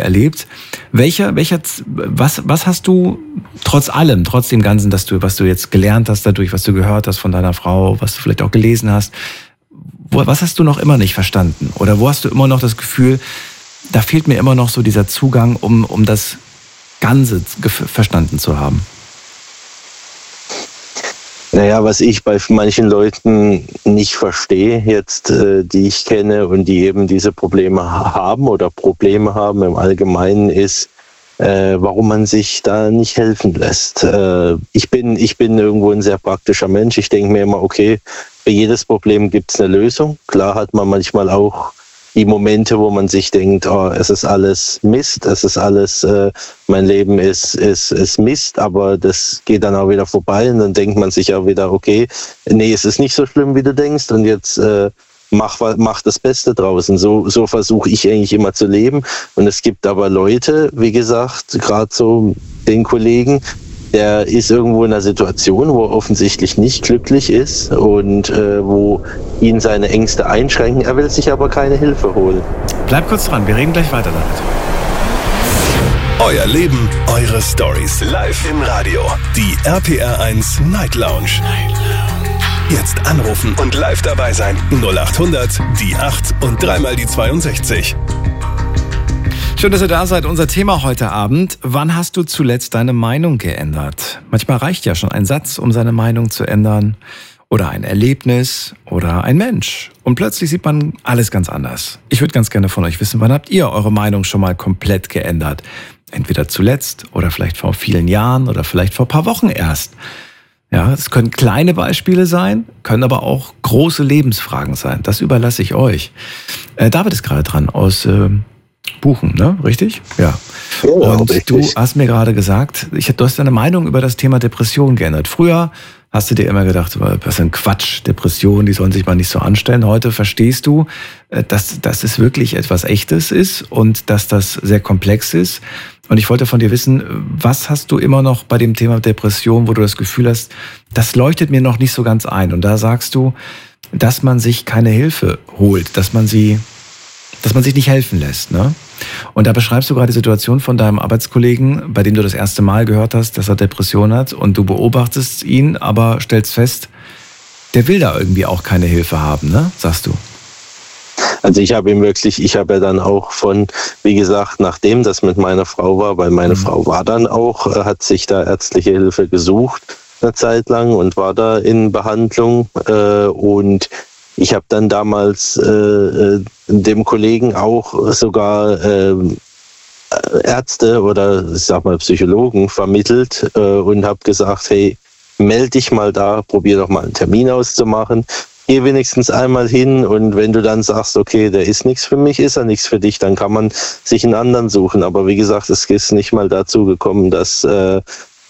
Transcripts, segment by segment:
erlebt. Was hast du trotz dem Ganzen, was du jetzt gelernt hast dadurch, was du gehört hast von deiner Frau, was du vielleicht auch gelesen hast, was hast du noch immer nicht verstanden? Oder wo hast du immer noch das Gefühl, da fehlt mir immer noch so dieser Zugang, um das Ganze verstanden zu haben? Naja, was ich bei manchen Leuten nicht verstehe jetzt, die ich kenne und die eben diese Probleme haben oder Probleme haben im Allgemeinen, ist, warum man sich da nicht helfen lässt. Ich bin irgendwo ein sehr praktischer Mensch. Ich denke mir immer, okay, für jedes Problem gibt es eine Lösung. Klar hat man manchmal auch die Momente, wo man sich denkt, oh, es ist alles Mist, mein Leben ist Mist, aber das geht dann auch wieder vorbei und dann denkt man sich auch wieder, okay, nee, es ist nicht so schlimm, wie du denkst und jetzt mach das Beste draußen. So versuche ich eigentlich immer zu leben und es gibt aber Leute, wie gesagt, gerade so den Kollegen, der ist irgendwo in einer Situation, wo er offensichtlich nicht glücklich ist und wo ihn seine Ängste einschränken. Er will sich aber keine Hilfe holen. Bleib kurz dran, wir reden gleich weiter damit. Euer Leben, eure Stories. Live im Radio. Die RPR1 Night Lounge. Jetzt anrufen und live dabei sein. 0800 die 8 und 3 die 62. Schön, dass ihr da seid. Unser Thema heute Abend. Wann hast du zuletzt deine Meinung geändert? Manchmal reicht ja schon ein Satz, um seine Meinung zu ändern. Oder ein Erlebnis oder ein Mensch. Und plötzlich sieht man alles ganz anders. Ich würde ganz gerne von euch wissen, wann habt ihr eure Meinung schon mal komplett geändert? Entweder zuletzt oder vielleicht vor vielen Jahren oder vielleicht vor ein paar Wochen erst. Ja, es können kleine Beispiele sein, können aber auch große Lebensfragen sein. Das überlasse ich euch. David ist gerade dran aus Buchen, ne? Richtig? Ja. Und richtig. Du hast mir gerade gesagt, du hast deine Meinung über das Thema Depression geändert. Früher hast du dir immer gedacht, was ein Quatsch, Depression, die sollen sich mal nicht so anstellen. Heute verstehst du, dass es wirklich etwas Echtes ist und dass das sehr komplex ist. Und ich wollte von dir wissen, was hast du immer noch bei dem Thema Depression, wo du das Gefühl hast, das leuchtet mir noch nicht so ganz ein. Und da sagst du, dass man sich keine Hilfe holt, dass man sich nicht helfen lässt, ne? Und da beschreibst du gerade die Situation von deinem Arbeitskollegen, bei dem du das erste Mal gehört hast, dass er Depression hat und du beobachtest ihn, aber stellst fest, der will da irgendwie auch keine Hilfe haben, ne? Sagst du. Also ich habe ja dann auch wie gesagt, nachdem das mit meiner Frau war, weil meine Frau war dann auch, hat sich da ärztliche Hilfe gesucht eine Zeit lang und war da in Behandlung und ich habe dann damals dem Kollegen auch sogar Ärzte oder ich sag mal Psychologen vermittelt und habe gesagt, hey, melde dich mal da, probier doch mal einen Termin auszumachen. Geh wenigstens einmal hin und wenn du dann sagst, okay, der ist nichts für mich, ist er nichts für dich, dann kann man sich einen anderen suchen. Aber wie gesagt, es ist nicht mal dazu gekommen, dass er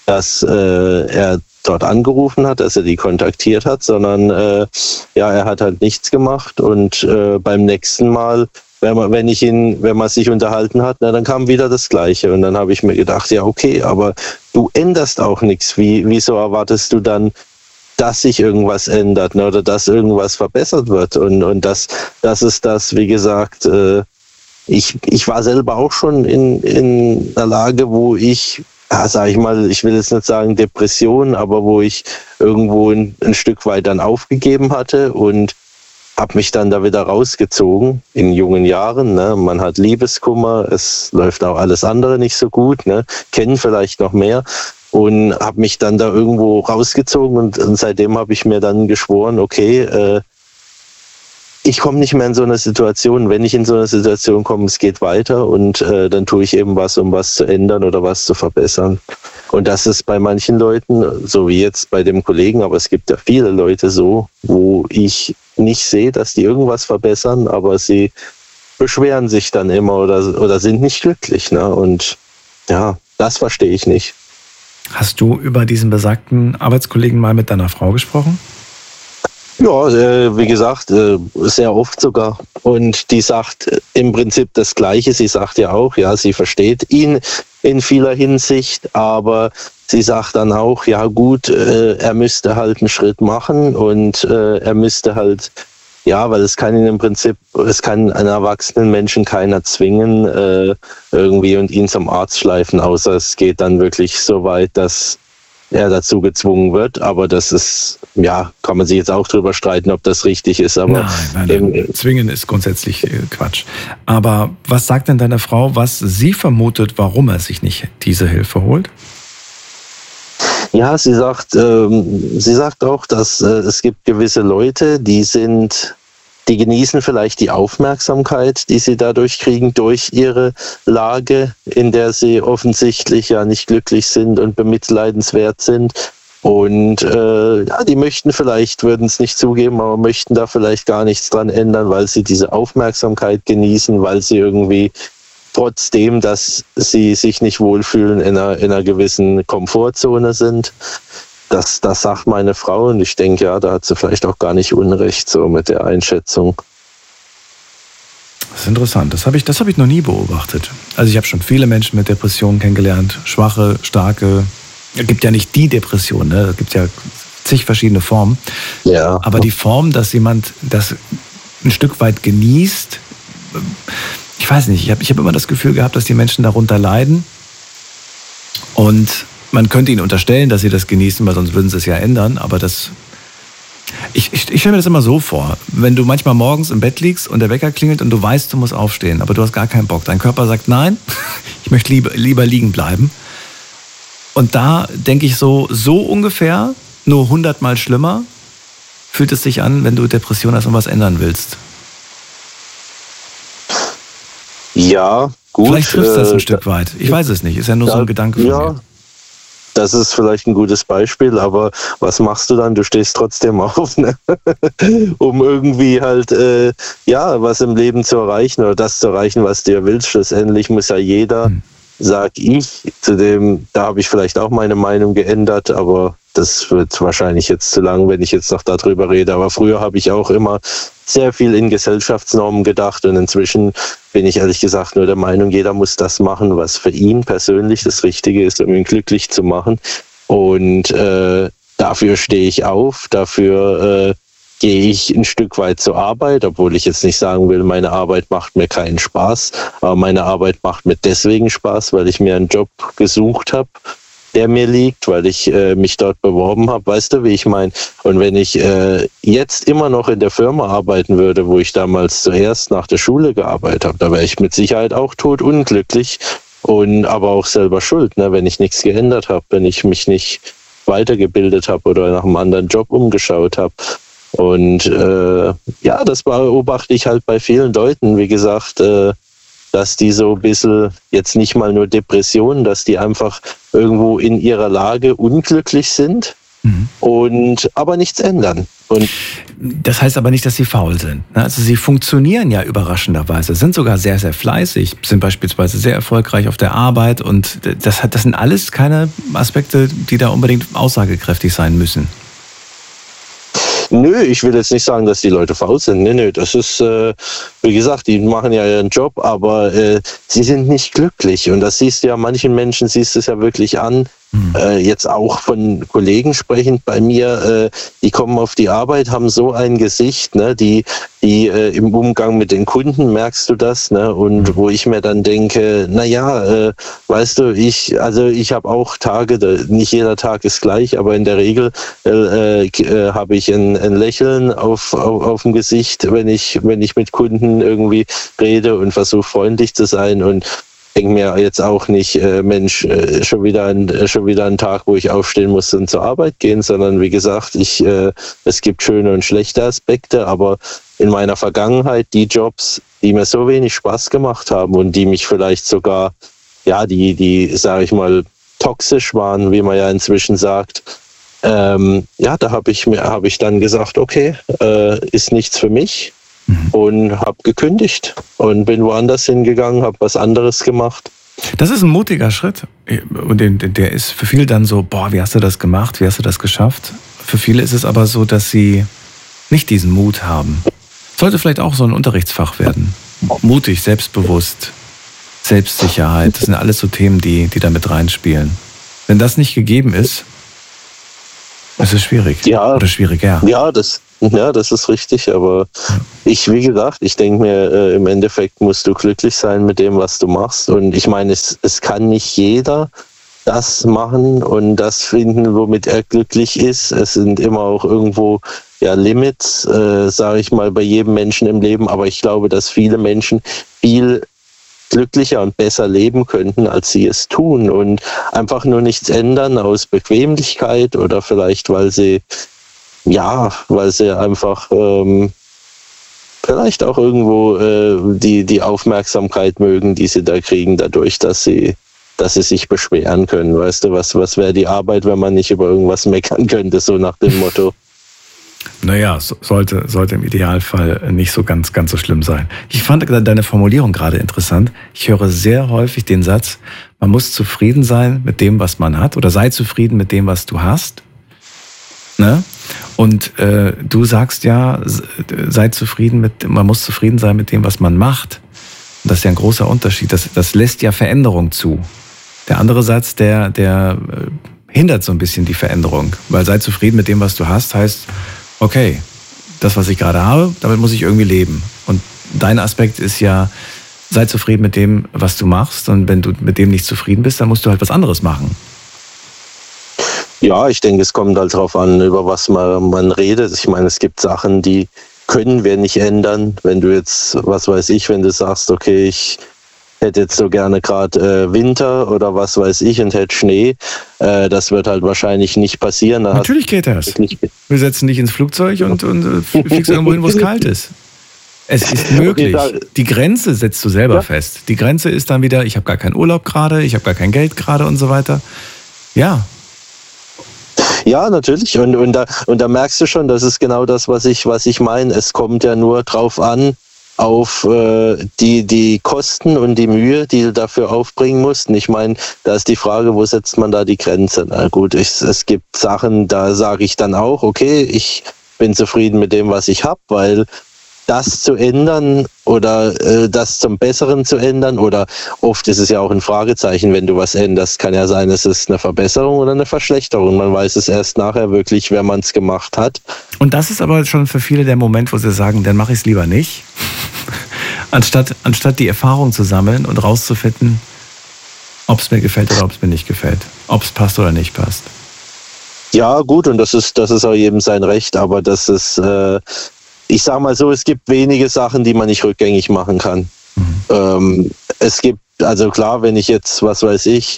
dort angerufen hat, dass er die kontaktiert hat, sondern er hat halt nichts gemacht und beim nächsten Mal, wenn man sich unterhalten hat, dann kam wieder das Gleiche und dann habe ich mir gedacht, ja okay, aber du änderst auch nichts. Wieso erwartest du dann, dass sich irgendwas ändert, ne, oder dass irgendwas verbessert wird und das ist das, wie gesagt, ich war selber auch schon in einer Lage, wo ich, sag ich mal, ich will jetzt nicht sagen Depression, aber wo ich irgendwo ein Stück weit dann aufgegeben hatte und habe mich dann da wieder rausgezogen in jungen Jahren. Ne? Man hat Liebeskummer, es läuft auch alles andere nicht so gut, ne? Kennen vielleicht noch mehr und habe mich dann da irgendwo rausgezogen und seitdem habe ich mir dann geschworen, okay, ich komme nicht mehr in so eine Situation. Wenn ich in so eine Situation komme, es geht weiter und dann tue ich eben was, um was zu ändern oder was zu verbessern. Und das ist bei manchen Leuten, so wie jetzt bei dem Kollegen, aber es gibt ja viele Leute so, wo ich nicht sehe, dass die irgendwas verbessern, aber sie beschweren sich dann immer oder sind nicht glücklich. Ne? Und ja, das verstehe ich nicht. Hast du über diesen besagten Arbeitskollegen mal mit deiner Frau gesprochen? Ja, wie gesagt, sehr oft sogar. Und die sagt im Prinzip das Gleiche. Sie sagt ja auch, ja, sie versteht ihn in vieler Hinsicht, aber sie sagt dann auch, ja gut, er müsste halt einen Schritt machen und er müsste halt Ja, weil es kann einen erwachsenen Menschen keiner zwingen irgendwie und ihn zum Arzt schleifen, außer es geht dann wirklich so weit, dass er dazu gezwungen wird. Aber das ist, ja, kann man sich jetzt auch drüber streiten, ob das richtig ist. Aber nein. Zwingen ist grundsätzlich Quatsch. Aber was sagt denn deine Frau, was sie vermutet, warum er sich nicht diese Hilfe holt? Ja, sie sagt auch, dass es gibt gewisse Leute, die genießen vielleicht die Aufmerksamkeit, die sie dadurch kriegen, durch ihre Lage, in der sie offensichtlich ja nicht glücklich sind und bemitleidenswert sind. Und die möchten vielleicht, würden es nicht zugeben, aber möchten da vielleicht gar nichts dran ändern, weil sie diese Aufmerksamkeit genießen, weil sie irgendwie trotzdem, dass sie sich nicht wohlfühlen, in einer gewissen Komfortzone sind. Das sagt meine Frau und ich denke, ja, da hat sie vielleicht auch gar nicht Unrecht so mit der Einschätzung. Das ist interessant. Das habe ich noch nie beobachtet. Also ich habe schon viele Menschen mit Depressionen kennengelernt. Schwache, starke. Es gibt ja nicht die Depression, ne? Es gibt ja zig verschiedene Formen. Ja. Aber die Form, dass jemand das ein Stück weit genießt, ich weiß nicht, ich hab immer das Gefühl gehabt, dass die Menschen darunter leiden und man könnte ihnen unterstellen, dass sie das genießen, weil sonst würden sie es ja ändern, aber ich stelle mir das immer so vor, wenn du manchmal morgens im Bett liegst und der Wecker klingelt und du weißt, du musst aufstehen, aber du hast gar keinen Bock. Dein Körper sagt, nein, ich möchte lieber liegen bleiben. Und da denke ich so ungefähr, nur 100-mal schlimmer, fühlt es sich an, wenn du Depression hast und was ändern willst. Ja, gut. Vielleicht trifft das ein Stück weit. Ich weiß es nicht. Ist ja nur so ein Gedanke von mir. Das ist vielleicht ein gutes Beispiel, aber was machst du dann? Du stehst trotzdem auf, ne? Um irgendwie halt, was im Leben zu erreichen oder das zu erreichen, was du willst. Schlussendlich muss ja jeder, sag ich, da habe ich vielleicht auch meine Meinung geändert, aber das wird wahrscheinlich jetzt zu lang, wenn ich jetzt noch darüber rede. Aber früher habe ich auch immer sehr viel in Gesellschaftsnormen gedacht und inzwischen bin ich ehrlich gesagt nur der Meinung, jeder muss das machen, was für ihn persönlich das Richtige ist, um ihn glücklich zu machen. Und dafür stehe ich auf, dafür gehe ich ein Stück weit zur Arbeit, obwohl ich jetzt nicht sagen will, meine Arbeit macht mir keinen Spaß, aber meine Arbeit macht mir deswegen Spaß, weil ich mir einen Job gesucht habe, der mir liegt, weil ich mich dort beworben habe. Weißt du, wie ich meine? Und wenn ich jetzt immer noch in der Firma arbeiten würde, wo ich damals zuerst nach der Schule gearbeitet habe, da wäre ich mit Sicherheit auch totunglücklich und aber auch selber schuld, ne, wenn ich nichts geändert habe, wenn ich mich nicht weitergebildet habe oder nach einem anderen Job umgeschaut habe. Und das beobachte ich halt bei vielen Leuten, wie gesagt, dass die so ein bisschen, jetzt nicht mal nur Depressionen, dass die einfach irgendwo in ihrer Lage unglücklich sind und aber nichts ändern. Und das heißt aber nicht, dass sie faul sind. Also sie funktionieren ja überraschenderweise, sind sogar sehr, sehr fleißig, sind beispielsweise sehr erfolgreich auf der Arbeit und das sind alles keine Aspekte, die da unbedingt aussagekräftig sein müssen. Nö, ich will jetzt nicht sagen, dass die Leute faul sind. Nö, das ist, wie gesagt, die machen ja ihren Job, aber sie sind nicht glücklich. Und das siehst du ja, manchen Menschen siehst du es ja wirklich an. Jetzt auch von Kollegen sprechend bei mir, die kommen auf die Arbeit, haben so ein Gesicht, ne, die im Umgang mit den Kunden merkst du das, ne, und wo ich mir dann denke, weißt du, ich habe auch Tage, nicht jeder Tag ist gleich, aber in der Regel habe ich ein Lächeln auf dem Gesicht, wenn ich mit Kunden irgendwie rede und versuche freundlich zu sein und denke mir jetzt auch nicht, Mensch, schon wieder ein Tag, wo ich aufstehen muss und zur Arbeit gehen, sondern wie gesagt, es gibt schöne und schlechte Aspekte, aber in meiner Vergangenheit die Jobs, die mir so wenig Spaß gemacht haben und die mich vielleicht sogar, die sage ich mal, toxisch waren, wie man ja inzwischen sagt, da habe ich dann gesagt, okay, ist nichts für mich. Und habe gekündigt und bin woanders hingegangen, habe was anderes gemacht. Das ist ein mutiger Schritt und der ist für viele dann so, boah, wie hast du das gemacht, wie hast du das geschafft? Für viele ist es aber so, dass sie nicht diesen Mut haben. Sollte vielleicht auch so ein Unterrichtsfach werden. Mutig, selbstbewusst, Selbstsicherheit, das sind alles so Themen, die da mit reinspielen. Wenn das nicht gegeben ist, es ist schwierig. Ja, oder schwieriger. Ja, das Ja, das ist richtig, aber wie gesagt, ich denke mir, im Endeffekt musst du glücklich sein mit dem, was du machst. Und ich meine, es kann nicht jeder das machen und das finden, womit er glücklich ist. Es sind immer auch irgendwo Limits, sage ich mal, bei jedem Menschen im Leben. Aber ich glaube, dass viele Menschen viel glücklicher und besser leben könnten, als sie es tun und einfach nur nichts ändern aus Bequemlichkeit oder vielleicht, weil sie einfach vielleicht auch irgendwo die Aufmerksamkeit mögen, die sie da kriegen, dadurch, dass sie sich beschweren können. Weißt du, was wäre die Arbeit, wenn man nicht über irgendwas meckern könnte, so nach dem Motto. Naja, sollte im Idealfall nicht so ganz so schlimm sein. Ich fand deine Formulierung gerade interessant. Ich höre sehr häufig den Satz, man muss zufrieden sein mit dem, was man hat, oder sei zufrieden mit dem, was du hast. Ne? Und du sagst ja, man muss zufrieden sein mit dem, was man macht. Und das ist ja ein großer Unterschied. Das lässt ja Veränderung zu. Der andere Satz, der hindert so ein bisschen die Veränderung. Weil sei zufrieden mit dem, was du hast, heißt, okay, das, was ich gerade habe, damit muss ich irgendwie leben. Und dein Aspekt ist ja, sei zufrieden mit dem, was du machst. Und wenn du mit dem nicht zufrieden bist, dann musst du halt was anderes machen. Ja, ich denke, es kommt halt drauf an, über was man redet. Ich meine, es gibt Sachen, die können wir nicht ändern. Wenn du jetzt, was weiß ich, wenn du sagst, okay, ich hätte jetzt so gerne gerade Winter oder was weiß ich und hätte Schnee, das wird halt wahrscheinlich nicht passieren. Natürlich geht das. Wir setzen dich ins Flugzeug und fliegst irgendwo hin, wo es kalt ist. Es ist möglich. Die Grenze setzt du selber fest. Die Grenze ist dann wieder, ich habe gar keinen Urlaub gerade, ich habe gar kein Geld gerade und so weiter. Ja. Ja, natürlich. Und da merkst du schon, das ist genau das, was ich meine. Es kommt ja nur drauf an, auf die Kosten und die Mühe, die du dafür aufbringen musst. Und ich meine, da ist die Frage, wo setzt man da die Grenze? Na gut, es gibt Sachen, da sage ich dann auch, okay, ich bin zufrieden mit dem, was ich habe, weil das zu ändern oder das zum Besseren zu ändern, oder oft ist es ja auch ein Fragezeichen, wenn du was änderst, kann ja sein, es ist eine Verbesserung oder eine Verschlechterung. Man weiß es erst nachher wirklich, wenn man es gemacht hat. Und das ist aber schon für viele der Moment, wo sie sagen, dann mache ich es lieber nicht. Anstatt die Erfahrung zu sammeln und rauszufinden, ob es mir gefällt oder ob es mir nicht gefällt. Ob es passt oder nicht passt. Ja, gut, und das ist auch jedem sein Recht, aber das ist... ich sage mal so, es gibt wenige Sachen, die man nicht rückgängig machen kann. Es gibt, also klar, wenn ich jetzt, was weiß ich,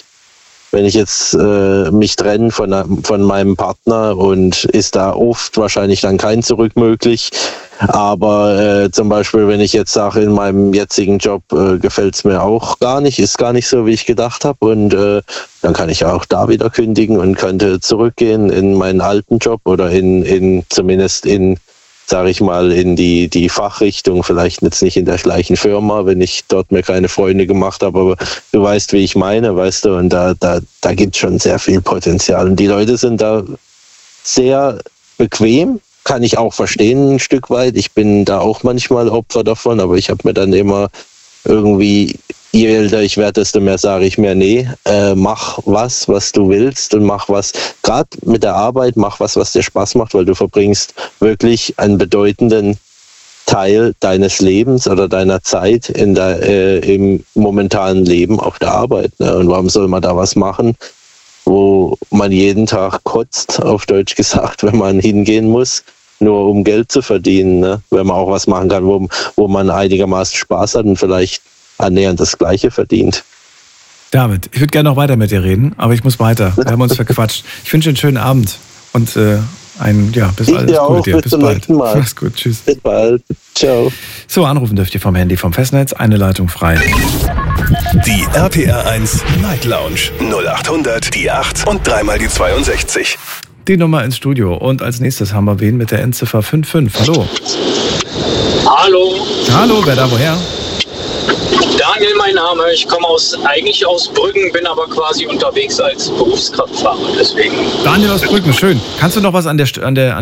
mich trenne von meinem Partner, und ist da oft wahrscheinlich dann kein Zurück möglich. Aber zum Beispiel, wenn ich jetzt sage, in meinem jetzigen Job gefällt es mir auch gar nicht, ist gar nicht so, wie ich gedacht habe. Und dann kann ich auch da wieder kündigen und könnte zurückgehen in meinen alten Job oder zumindest in sage ich mal, in die Fachrichtung, vielleicht jetzt nicht in der gleichen Firma, wenn ich dort mir keine Freunde gemacht habe, aber du weißt, wie ich meine, weißt du, und da gibt es schon sehr viel Potenzial. Und die Leute sind da sehr bequem, kann ich auch verstehen ein Stück weit. Ich bin da auch manchmal Opfer davon, aber ich habe mir dann immer irgendwie, je älter ich werde, desto mehr sage ich mir, nee, mach was du willst, und mach was, gerade mit der Arbeit, mach was dir Spaß macht, weil du verbringst wirklich einen bedeutenden Teil deines Lebens oder deiner Zeit im momentanen Leben auf der Arbeit. Ne? Und warum soll man da was machen, wo man jeden Tag kotzt, auf Deutsch gesagt, wenn man hingehen muss, nur um Geld zu verdienen, ne? Wenn man auch was machen kann, wo man einigermaßen Spaß hat und vielleicht annähernd das Gleiche verdient. David, ich würde gerne noch weiter mit dir reden, aber ich muss weiter. Wir haben uns verquatscht. Ich wünsche einen schönen Abend und bis alles Gute dir. Bis bald. Mach's gut, tschüss. Bis bald. Ciao. So, anrufen dürft ihr vom Handy vom Festnetz. Eine Leitung frei. Die RPR 1 Night Lounge 0800 die 8 und dreimal die 62. Die Nummer ins Studio. Und als nächstes haben wir wen mit der Endziffer 55. Hallo. Hallo. Hallo, wer da woher? Daniel, mein Name. Ich komme eigentlich aus Brüggen, bin aber quasi unterwegs als Berufskraftfahrer. Deswegen. Daniel aus Brüggen, schön. Kannst du noch was an der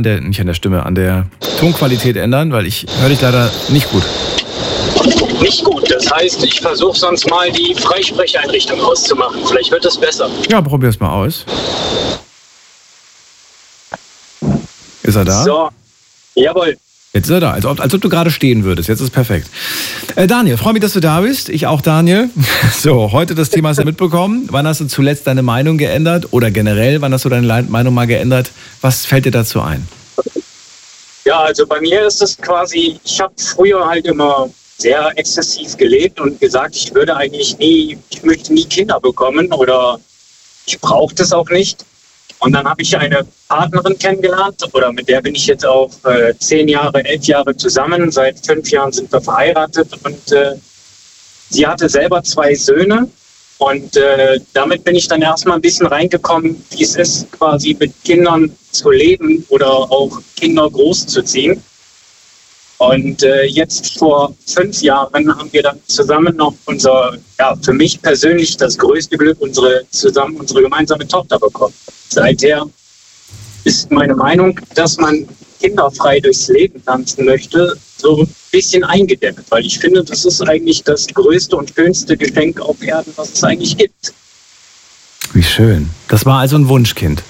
Tonqualität ändern? Weil ich höre dich leider nicht gut. Nicht gut. Das heißt, ich versuche sonst mal die Freisprecheinrichtung auszumachen. Vielleicht wird es besser. Ja, probier's mal aus. Ist er da? So. Jawohl. Jetzt ist er da, als ob du gerade stehen würdest. Jetzt ist perfekt. Daniel, freue mich, dass du da bist. Ich auch, Daniel. So, heute das Thema hast du mitbekommen. Wann hast du zuletzt deine Meinung geändert? Oder generell, wann hast du deine Meinung mal geändert? Was fällt dir dazu ein? Ja, also bei mir ist es quasi, ich habe früher halt immer sehr exzessiv gelebt und gesagt, ich möchte nie Kinder bekommen oder ich brauche das auch nicht. Und dann habe ich eine Partnerin kennengelernt oder mit der bin ich jetzt auch 11 Jahre zusammen. Seit 5 Jahren sind wir verheiratet und sie hatte selber 2 Söhne. Und damit bin ich dann erstmal ein bisschen reingekommen, wie es ist, quasi mit Kindern zu leben oder auch Kinder großzuziehen. Und jetzt vor 5 Jahren haben wir dann zusammen noch für mich persönlich das größte Glück, unsere gemeinsame Tochter bekommen. Seither ist meine Meinung, dass man kinderfrei durchs Leben tanzen möchte, so ein bisschen eingedämmt, weil ich finde, das ist eigentlich das größte und schönste Geschenk auf Erden, was es eigentlich gibt. Wie schön. Das war also ein Wunschkind.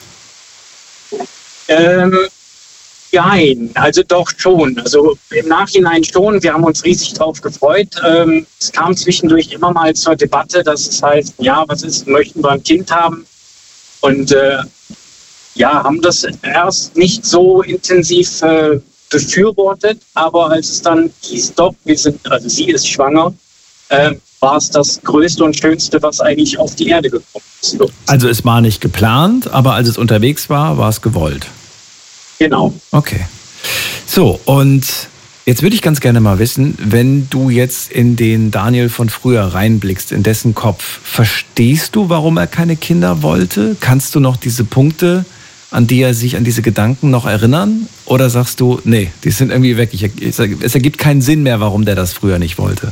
Nein, also doch schon. Also im Nachhinein schon. Wir haben uns riesig drauf gefreut. Es kam zwischendurch immer mal zur Debatte, dass es heißt, ja, möchten wir ein Kind haben? Und haben das erst nicht so intensiv befürwortet, aber als es dann hieß, doch, sie ist schwanger, war es das Größte und Schönste, was eigentlich auf die Erde gekommen ist. Also es war nicht geplant, aber als es unterwegs war, war es gewollt. Genau. Okay. So, und jetzt würde ich ganz gerne mal wissen, wenn du jetzt in den Daniel von früher reinblickst, in dessen Kopf, verstehst du, warum er keine Kinder wollte? Kannst du noch diese Punkte, an die er sich, an diese Gedanken noch erinnern? Oder sagst du, nee, die sind irgendwie weg. Es ergibt keinen Sinn mehr, warum der das früher nicht wollte.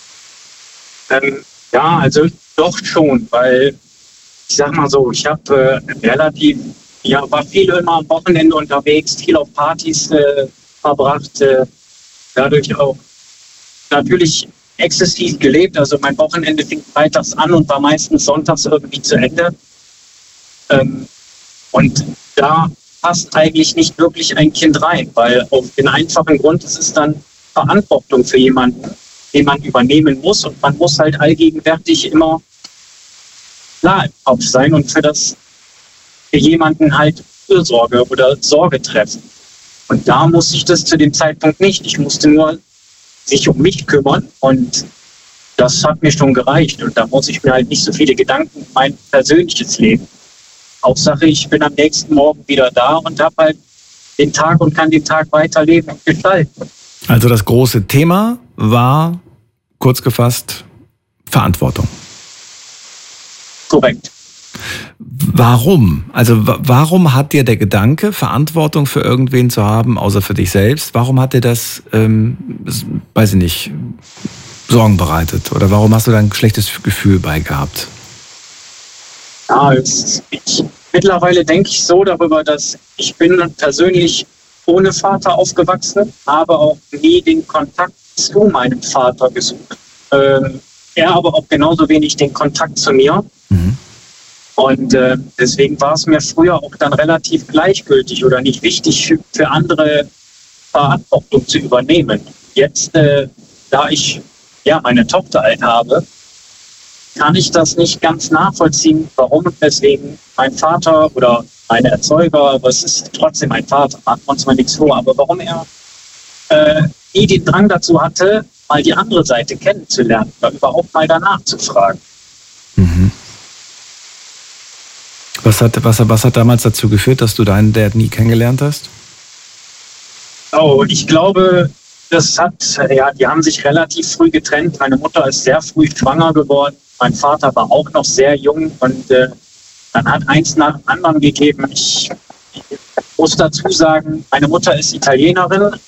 Ja, also doch schon, weil ich sag mal so, ich habe war viel immer am Wochenende unterwegs, viel auf Partys verbracht, dadurch auch natürlich exzessiv gelebt. Also mein Wochenende fing freitags an und war meistens sonntags irgendwie zu Ende. Und da passt eigentlich nicht wirklich ein Kind rein, weil auf den einfachen Grund, es ist dann Verantwortung für jemanden, den man übernehmen muss und man muss halt allgegenwärtig immer klar im Kopf sein und für jemanden halt Fürsorge oder Sorge treffen. Und da musste ich das zu dem Zeitpunkt nicht. Ich musste nur sich um mich kümmern und das hat mir schon gereicht. Und da muss ich mir halt nicht so viele Gedanken um mein persönliches Leben. Hauptsache, ich bin am nächsten Morgen wieder da und habe halt den Tag und kann den Tag weiterleben und gestalten. Also das große Thema war, kurz gefasst, Verantwortung. Korrekt. Warum? Also warum hat dir der Gedanke, Verantwortung für irgendwen zu haben, außer für dich selbst, warum hat dir das, weiß ich nicht, Sorgen bereitet? Oder warum hast du da ein schlechtes Gefühl bei gehabt? Ja, mittlerweile denke ich so darüber, dass ich bin persönlich ohne Vater aufgewachsen, habe auch nie den Kontakt zu meinem Vater gesucht. Er aber auch genauso wenig den Kontakt zu mir. Mhm. Und deswegen war es mir früher auch dann relativ gleichgültig oder nicht wichtig für andere Verantwortung zu übernehmen. Jetzt, da ich meine Tochter halt habe, kann ich das nicht ganz nachvollziehen, warum und weswegen mein Vater oder meine Erzeuger, aber es ist trotzdem mein Vater, machen wir uns mal nichts vor, aber warum er nie den Drang dazu hatte, mal die andere Seite kennenzulernen oder überhaupt mal danach zu fragen. Mhm. Was hat damals dazu geführt, dass du deinen Dad nie kennengelernt hast? Oh, ich glaube, die haben sich relativ früh getrennt. Meine Mutter ist sehr früh schwanger geworden. Mein Vater war auch noch sehr jung und dann hat eins nach dem anderen gegeben. Ich muss dazu sagen, meine Mutter ist Italienerin. Und,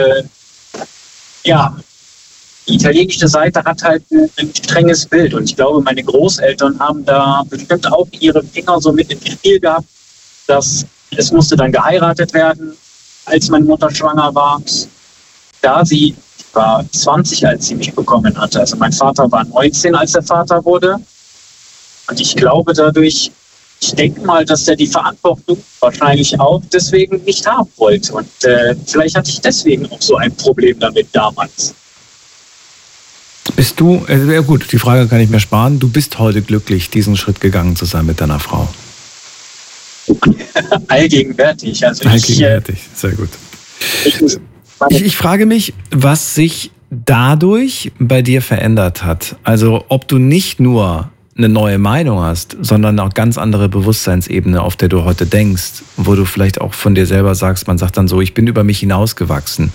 die italienische Seite hat halt ein strenges Bild und ich glaube, meine Großeltern haben da bestimmt auch ihre Finger so mit ins Spiel gehabt, dass es musste dann geheiratet werden, als meine Mutter schwanger war. Sie war 20, als sie mich bekommen hatte. Also mein Vater war 19, als er Vater wurde. Und ich glaube, dadurch ich denke mal, dass er die Verantwortung wahrscheinlich auch deswegen nicht haben wollte. Und vielleicht hatte ich deswegen auch so ein Problem damit damals. Bist du, ja gut, die Frage kann ich mir sparen, du bist heute glücklich, diesen Schritt gegangen zu sein mit deiner Frau? Allgegenwärtig. Also allgegenwärtig, sehr gut. Ich frage mich, was sich dadurch bei dir verändert hat. Also ob du nicht nur eine neue Meinung hast, sondern auch ganz andere Bewusstseinsebene, auf der du heute denkst, wo du vielleicht auch von dir selber sagst, man sagt dann so, ich bin über mich hinausgewachsen.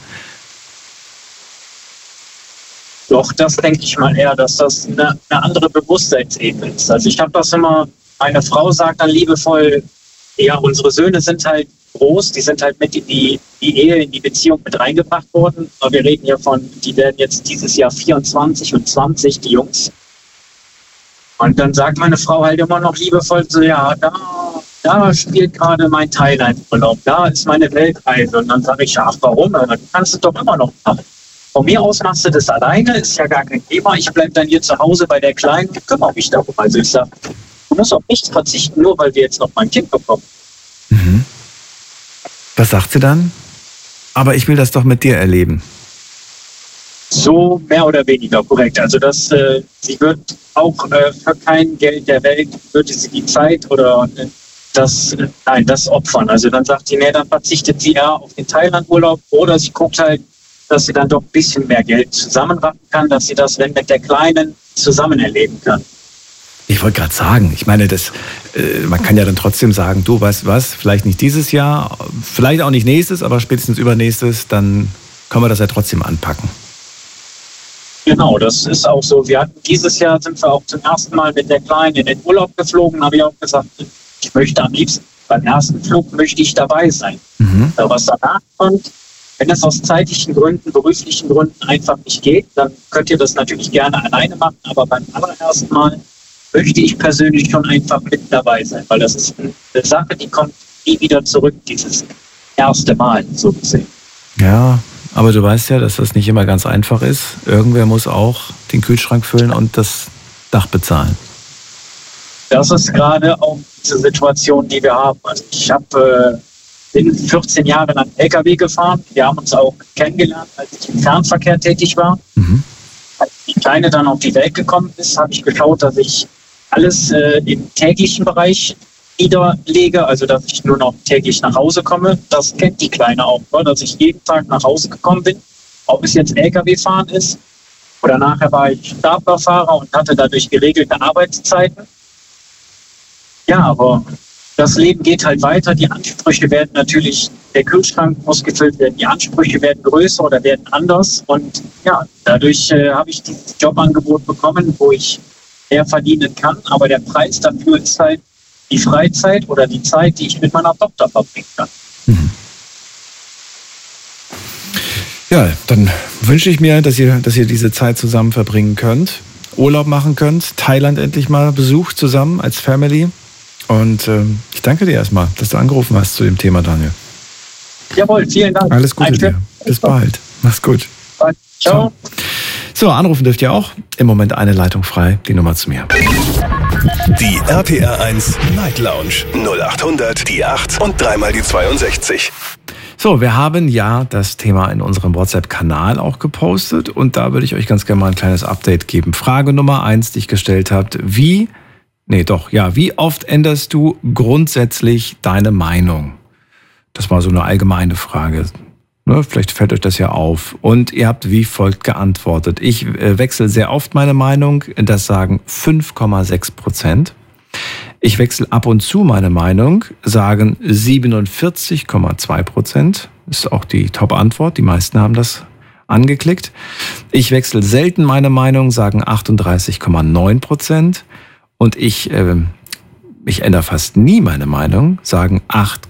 Doch, das denke ich mal eher, dass das eine andere Bewusstseinsebene ist. Also ich habe das immer, meine Frau sagt dann liebevoll, ja, unsere Söhne sind halt groß, die sind halt mit in die Ehe, in die Beziehung mit reingebracht worden. Aber wir reden ja von, die werden jetzt dieses Jahr 24 und 20, die Jungs. Und dann sagt meine Frau halt immer noch liebevoll so, ja, da spielt gerade mein Thailand-Urlaub, da ist meine Weltreise. Und dann sage ich, ach, warum? Dann kannst du doch immer noch machen. Von mir aus machst du das alleine, ist ja gar kein Thema. Ich bleibe dann hier zu Hause bei der Kleinen und kümmere mich darum. Also ich sage, du musst auf nichts verzichten, nur weil wir jetzt noch mein Kind bekommen. Mhm. Was sagt sie dann? Aber ich will das doch mit dir erleben. So mehr oder weniger korrekt. Also sie wird auch für kein Geld der Welt, würde sie die Zeit oder das opfern. Also dann sagt sie, nee, dann verzichtet sie eher auf den Thailand-Urlaub oder sie guckt halt, dass sie dann doch ein bisschen mehr Geld zusammenraffen kann, dass sie das, wenn mit der Kleinen, zusammen erleben kann. Ich wollte gerade sagen, ich meine, man kann ja dann trotzdem sagen, du weißt was, vielleicht nicht dieses Jahr, vielleicht auch nicht nächstes, aber spätestens übernächstes, dann können wir das ja trotzdem anpacken. Genau, das ist auch so. Dieses Jahr sind wir auch zum ersten Mal mit der Kleinen in den Urlaub geflogen, habe ich auch gesagt, ich möchte am liebsten, beim ersten Flug möchte ich dabei sein. Mhm. Was danach kommt, wenn es aus zeitlichen Gründen, beruflichen Gründen einfach nicht geht, dann könnt ihr das natürlich gerne alleine machen, aber beim allerersten Mal möchte ich persönlich schon einfach mit dabei sein, weil das ist eine Sache, die kommt nie wieder zurück, dieses erste Mal, so gesehen. Ja, aber du weißt ja, dass das nicht immer ganz einfach ist. Irgendwer muss auch den Kühlschrank füllen und das Dach bezahlen. Das ist gerade auch diese Situation, die wir haben. Also ich bin 14 Jahre lang LKW gefahren. Wir haben uns auch kennengelernt, als ich im Fernverkehr tätig war. Mhm. Als die Kleine dann auf die Welt gekommen ist, habe ich geschaut, dass ich alles im täglichen Bereich niederlege, also dass ich nur noch täglich nach Hause komme. Das kennt die Kleine auch, dass ich jeden Tag nach Hause gekommen bin, ob es jetzt LKW-Fahren ist oder nachher war ich Staplerfahrer und hatte dadurch geregelte Arbeitszeiten. Ja, aber das Leben geht halt weiter, die Ansprüche werden natürlich, der Kühlschrank muss gefüllt werden, die Ansprüche werden größer oder werden anders und ja, dadurch habe ich dieses Jobangebot bekommen, wo ich mehr verdienen kann, aber der Preis dafür ist halt die Freizeit oder die Zeit, die ich mit meiner Tochter verbringen kann. Mhm. Ja, dann wünsche ich mir, dass ihr diese Zeit zusammen verbringen könnt, Urlaub machen könnt, Thailand endlich mal besucht zusammen als Family. Und ich danke dir erstmal, dass du angerufen hast zu dem Thema, Daniel. Jawohl, vielen Dank. Alles Gute dir. Bis bald. Mach's gut. Ciao. So, anrufen dürft ihr auch. Im Moment eine Leitung frei. Die Nummer zu mir. Die RPR1 Night Lounge 0800 die 8 und dreimal die 62. So, wir haben ja das Thema in unserem WhatsApp-Kanal auch gepostet und da würde ich euch ganz gerne mal ein kleines Update geben. Frage Nummer 1, die ich gestellt habt. Wie oft änderst du grundsätzlich deine Meinung? Das war so eine allgemeine Frage. Vielleicht fällt euch das ja auf. Und ihr habt wie folgt geantwortet. Ich wechsle sehr oft meine Meinung. Das sagen 5,6%. Ich wechsle ab und zu meine Meinung, sagen 47,2%. Ist auch die Top-Antwort. Die meisten haben das angeklickt. Ich wechsle selten meine Meinung, sagen 38,9%. Und ich ändere fast nie meine Meinung, sagen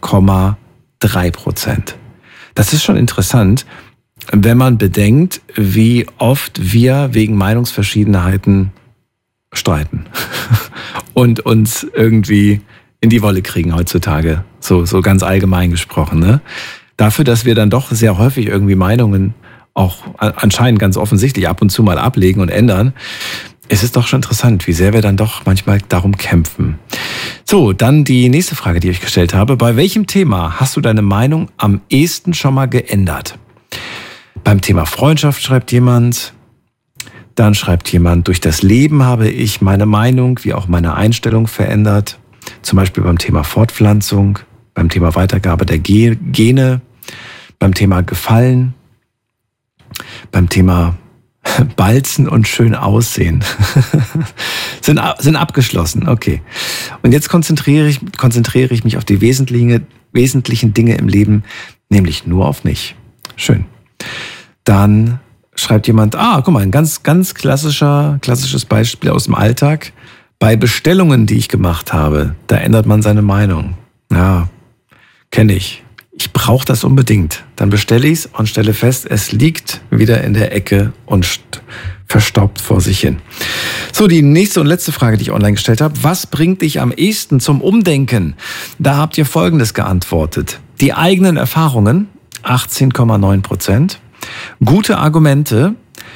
8,3%. Das ist schon interessant, wenn man bedenkt, wie oft wir wegen Meinungsverschiedenheiten streiten und uns irgendwie in die Wolle kriegen heutzutage, so ganz allgemein gesprochen. Ne? Dafür, dass wir dann doch sehr häufig irgendwie Meinungen auch anscheinend ganz offensichtlich ab und zu mal ablegen und ändern, es ist doch schon interessant, wie sehr wir dann doch manchmal darum kämpfen. So, dann die nächste Frage, die ich gestellt habe. Bei welchem Thema hast du deine Meinung am ehesten schon mal geändert? Beim Thema Freundschaft schreibt jemand. Dann schreibt jemand, durch das Leben habe ich meine Meinung wie auch meine Einstellung verändert. Zum Beispiel beim Thema Fortpflanzung, beim Thema Weitergabe der Gene, beim Thema Gefallen, beim Thema Balzen und schön aussehen. sind abgeschlossen, okay. Und jetzt konzentriere ich mich auf die wesentlichen Dinge im Leben, nämlich nur auf mich. Schön. Dann schreibt jemand, guck mal, ein ganz klassisches Beispiel aus dem Alltag. Bei Bestellungen, die ich gemacht habe, da ändert man seine Meinung. Ja, kenne ich. Ich brauche das unbedingt. Dann bestelle ich es und stelle fest, es liegt wieder in der Ecke und verstaubt vor sich hin. So, die nächste und letzte Frage, die ich online gestellt habe. Was bringt dich am ehesten zum Umdenken? Da habt ihr Folgendes geantwortet. Die eigenen Erfahrungen, 18,9%. Gute Argumente,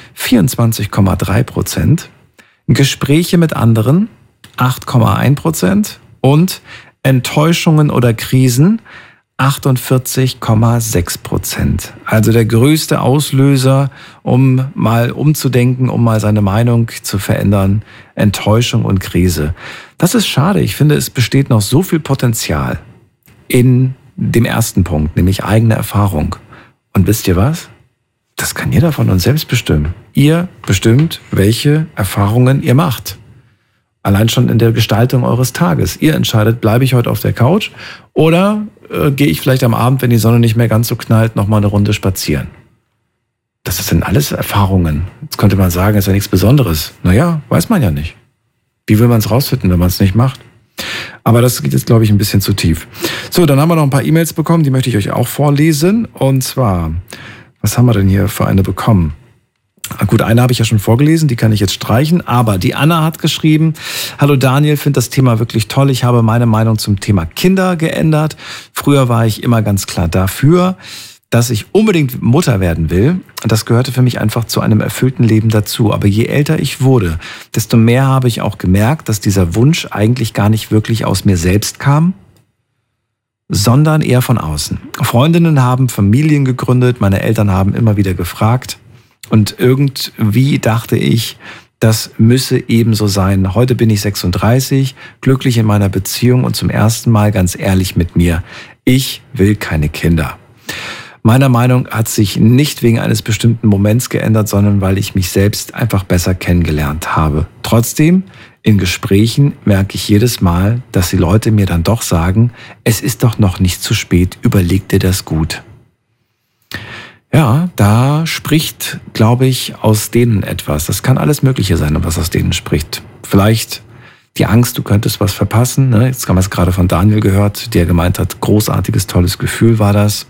24,3%. Gespräche mit anderen, 8,1%. Und Enttäuschungen oder Krisen, 48,6%. Also der größte Auslöser, um mal umzudenken, um mal seine Meinung zu verändern, Enttäuschung und Krise. Das ist schade. Ich finde, es besteht noch so viel Potenzial in dem ersten Punkt, nämlich eigene Erfahrung. Und wisst ihr was? Das kann jeder von uns selbst bestimmen. Ihr bestimmt, welche Erfahrungen ihr macht. Allein schon in der Gestaltung eures Tages. Ihr entscheidet, bleibe ich heute auf der Couch oder gehe ich vielleicht am Abend, wenn die Sonne nicht mehr ganz so knallt, nochmal eine Runde spazieren. Das sind alles Erfahrungen. Jetzt könnte man sagen, ist ja nichts Besonderes. Naja, weiß man ja nicht. Wie will man es rausfinden, wenn man es nicht macht? Aber das geht jetzt, glaube ich, ein bisschen zu tief. So, dann haben wir noch ein paar E-Mails bekommen, die möchte ich euch auch vorlesen. Und zwar, was haben wir denn hier für eine bekommen? Gut, eine habe ich ja schon vorgelesen, die kann ich jetzt streichen, aber die Anna hat geschrieben, hallo Daniel, finde das Thema wirklich toll, ich habe meine Meinung zum Thema Kinder geändert. Früher war ich immer ganz klar dafür, dass ich unbedingt Mutter werden will. Das gehörte für mich einfach zu einem erfüllten Leben dazu. Aber je älter ich wurde, desto mehr habe ich auch gemerkt, dass dieser Wunsch eigentlich gar nicht wirklich aus mir selbst kam, sondern eher von außen. Freundinnen haben Familien gegründet, meine Eltern haben immer wieder gefragt. Und irgendwie dachte ich, das müsse ebenso sein. Heute bin ich 36, glücklich in meiner Beziehung und zum ersten Mal ganz ehrlich mit mir. Ich will keine Kinder. Meine Meinung hat sich nicht wegen eines bestimmten Moments geändert, sondern weil ich mich selbst einfach besser kennengelernt habe. Trotzdem, in Gesprächen merke ich jedes Mal, dass die Leute mir dann doch sagen, es ist doch noch nicht zu spät, überleg dir das gut. Ja, da spricht, glaube ich, aus denen etwas. Das kann alles Mögliche sein, was aus denen spricht. Vielleicht die Angst, du könntest was verpassen. Ne? Jetzt haben wir es gerade von Daniel gehört, der gemeint hat, großartiges, tolles Gefühl war das.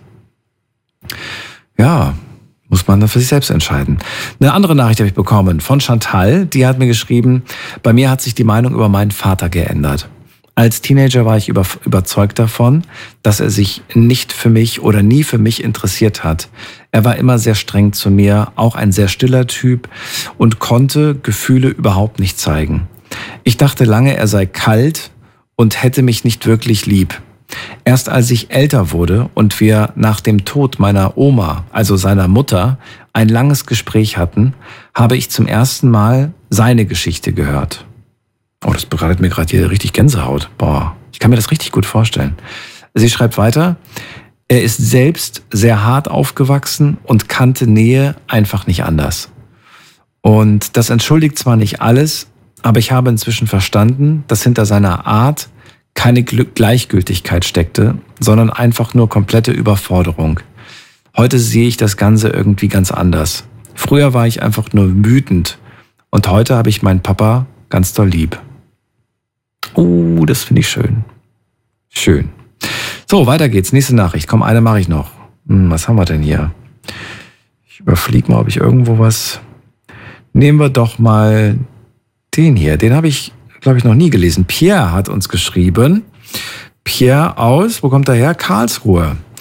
Ja, muss man dann für sich selbst entscheiden. Eine andere Nachricht habe ich bekommen von Chantal, die hat mir geschrieben, bei mir hat sich die Meinung über meinen Vater geändert. Als Teenager war ich überzeugt davon, dass er sich nicht für mich oder nie für mich interessiert hat. Er war immer sehr streng zu mir, auch ein sehr stiller Typ und konnte Gefühle überhaupt nicht zeigen. Ich dachte lange, er sei kalt und hätte mich nicht wirklich lieb. Erst als ich älter wurde und wir nach dem Tod meiner Oma, also seiner Mutter, ein langes Gespräch hatten, habe ich zum ersten Mal seine Geschichte gehört. Oh, das bereitet mir gerade hier richtig Gänsehaut. Boah, ich kann mir das richtig gut vorstellen. Sie schreibt weiter, er ist selbst sehr hart aufgewachsen und kannte Nähe einfach nicht anders. Und das entschuldigt zwar nicht alles, aber ich habe inzwischen verstanden, dass hinter seiner Art keine Gleichgültigkeit steckte, sondern einfach nur komplette Überforderung. Heute sehe ich das Ganze irgendwie ganz anders. Früher war ich einfach nur wütend und heute habe ich meinen Papa ganz doll lieb. Das finde ich schön. Schön. So, weiter geht's. Nächste Nachricht. Komm, eine mache ich noch. Was haben wir denn hier? Ich überfliege mal, ob ich irgendwo was... Nehmen wir doch mal den hier. Den habe ich, glaube ich, noch nie gelesen. Pierre hat uns geschrieben. Pierre aus, wo kommt er her? Karlsruhe.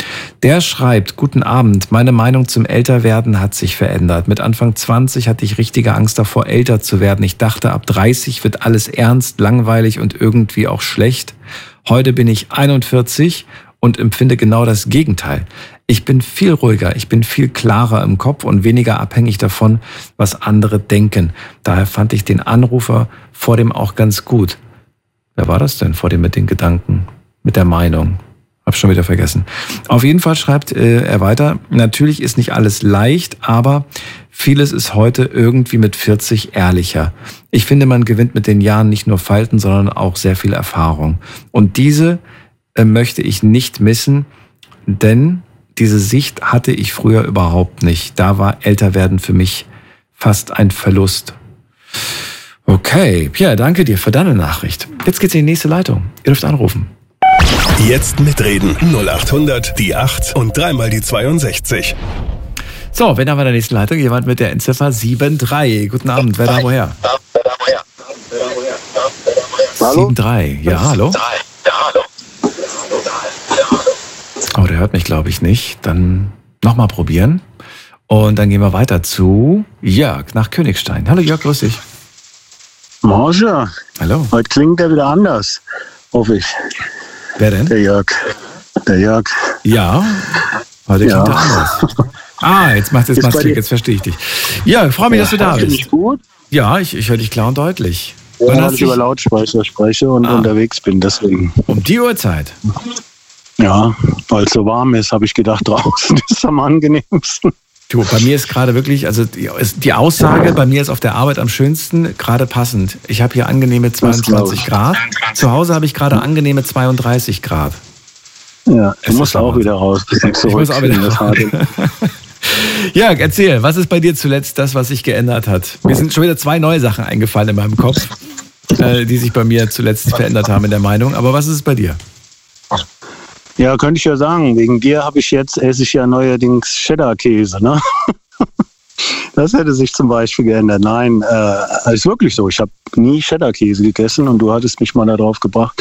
Der schreibt, guten Abend, meine Meinung zum Älterwerden hat sich verändert. Mit Anfang 20 hatte ich richtige Angst davor, älter zu werden. Ich dachte, ab 30 wird alles ernst, langweilig und irgendwie auch schlecht. Heute bin ich 41 und empfinde genau das Gegenteil. Ich bin viel ruhiger, ich bin viel klarer im Kopf und weniger abhängig davon, was andere denken. Daher fand ich den Anrufer vor dem auch ganz gut. Wer war das denn vor dem mit den Gedanken, mit der Meinung? Hab schon wieder vergessen. Auf jeden Fall schreibt er weiter, natürlich ist nicht alles leicht, aber vieles ist heute irgendwie mit 40 ehrlicher. Ich finde, man gewinnt mit den Jahren nicht nur Falten, sondern auch sehr viel Erfahrung. Und diese möchte ich nicht missen, denn diese Sicht hatte ich früher überhaupt nicht. Da war Älterwerden für mich fast ein Verlust. Okay, Pierre, danke dir für deine Nachricht. Jetzt geht's in die nächste Leitung. Ihr dürft anrufen. Jetzt mitreden. 0800 die 8 und dreimal die 62. So, wer da bei der nächsten Leitung? Jemand mit der Endziffer 73. Guten Abend, wer da woher? Hallo? 73, ja, hallo? Oh, der hört mich, glaube ich, nicht. Dann nochmal probieren. Und dann gehen wir weiter zu Jörg nach Königstein. Hallo Jörg, grüß dich. Morsche, Hallo. heute klingt er wieder anders, hoffe ich. Wer denn? Der Jörg. Ja, heute klingt er anders. Jetzt macht es Klick, jetzt verstehe ich dich. Ja, ich freue mich, dass du da bist. Nicht gut? Ja, ich höre dich klar und deutlich. Ja, weil ich über Lautsprecher spreche und unterwegs bin, deswegen. Um die Uhrzeit? Ja, weil es so warm ist, habe ich gedacht, draußen ist es am angenehmsten. Du, bei mir ist gerade wirklich, also die Aussage, bei mir ist auf der Arbeit am schönsten, gerade passend. Ich habe hier angenehme 22 Grad. Zu Hause habe ich gerade angenehme 32 Grad. Ja, du musst auch wieder raus. Ich muss auch wieder raus. Jörg, erzähl, was ist bei dir zuletzt das, was sich geändert hat? Mir sind schon wieder 2 neue Sachen eingefallen in meinem Kopf, die sich bei mir zuletzt verändert haben in der Meinung. Aber was ist es bei dir? Ja, könnte ich ja sagen. Wegen dir esse ich ja neuerdings Cheddar-Käse, ne? Das hätte sich zum Beispiel geändert. Nein, ist wirklich so. Ich habe nie Cheddar-Käse gegessen und du hattest mich mal darauf gebracht.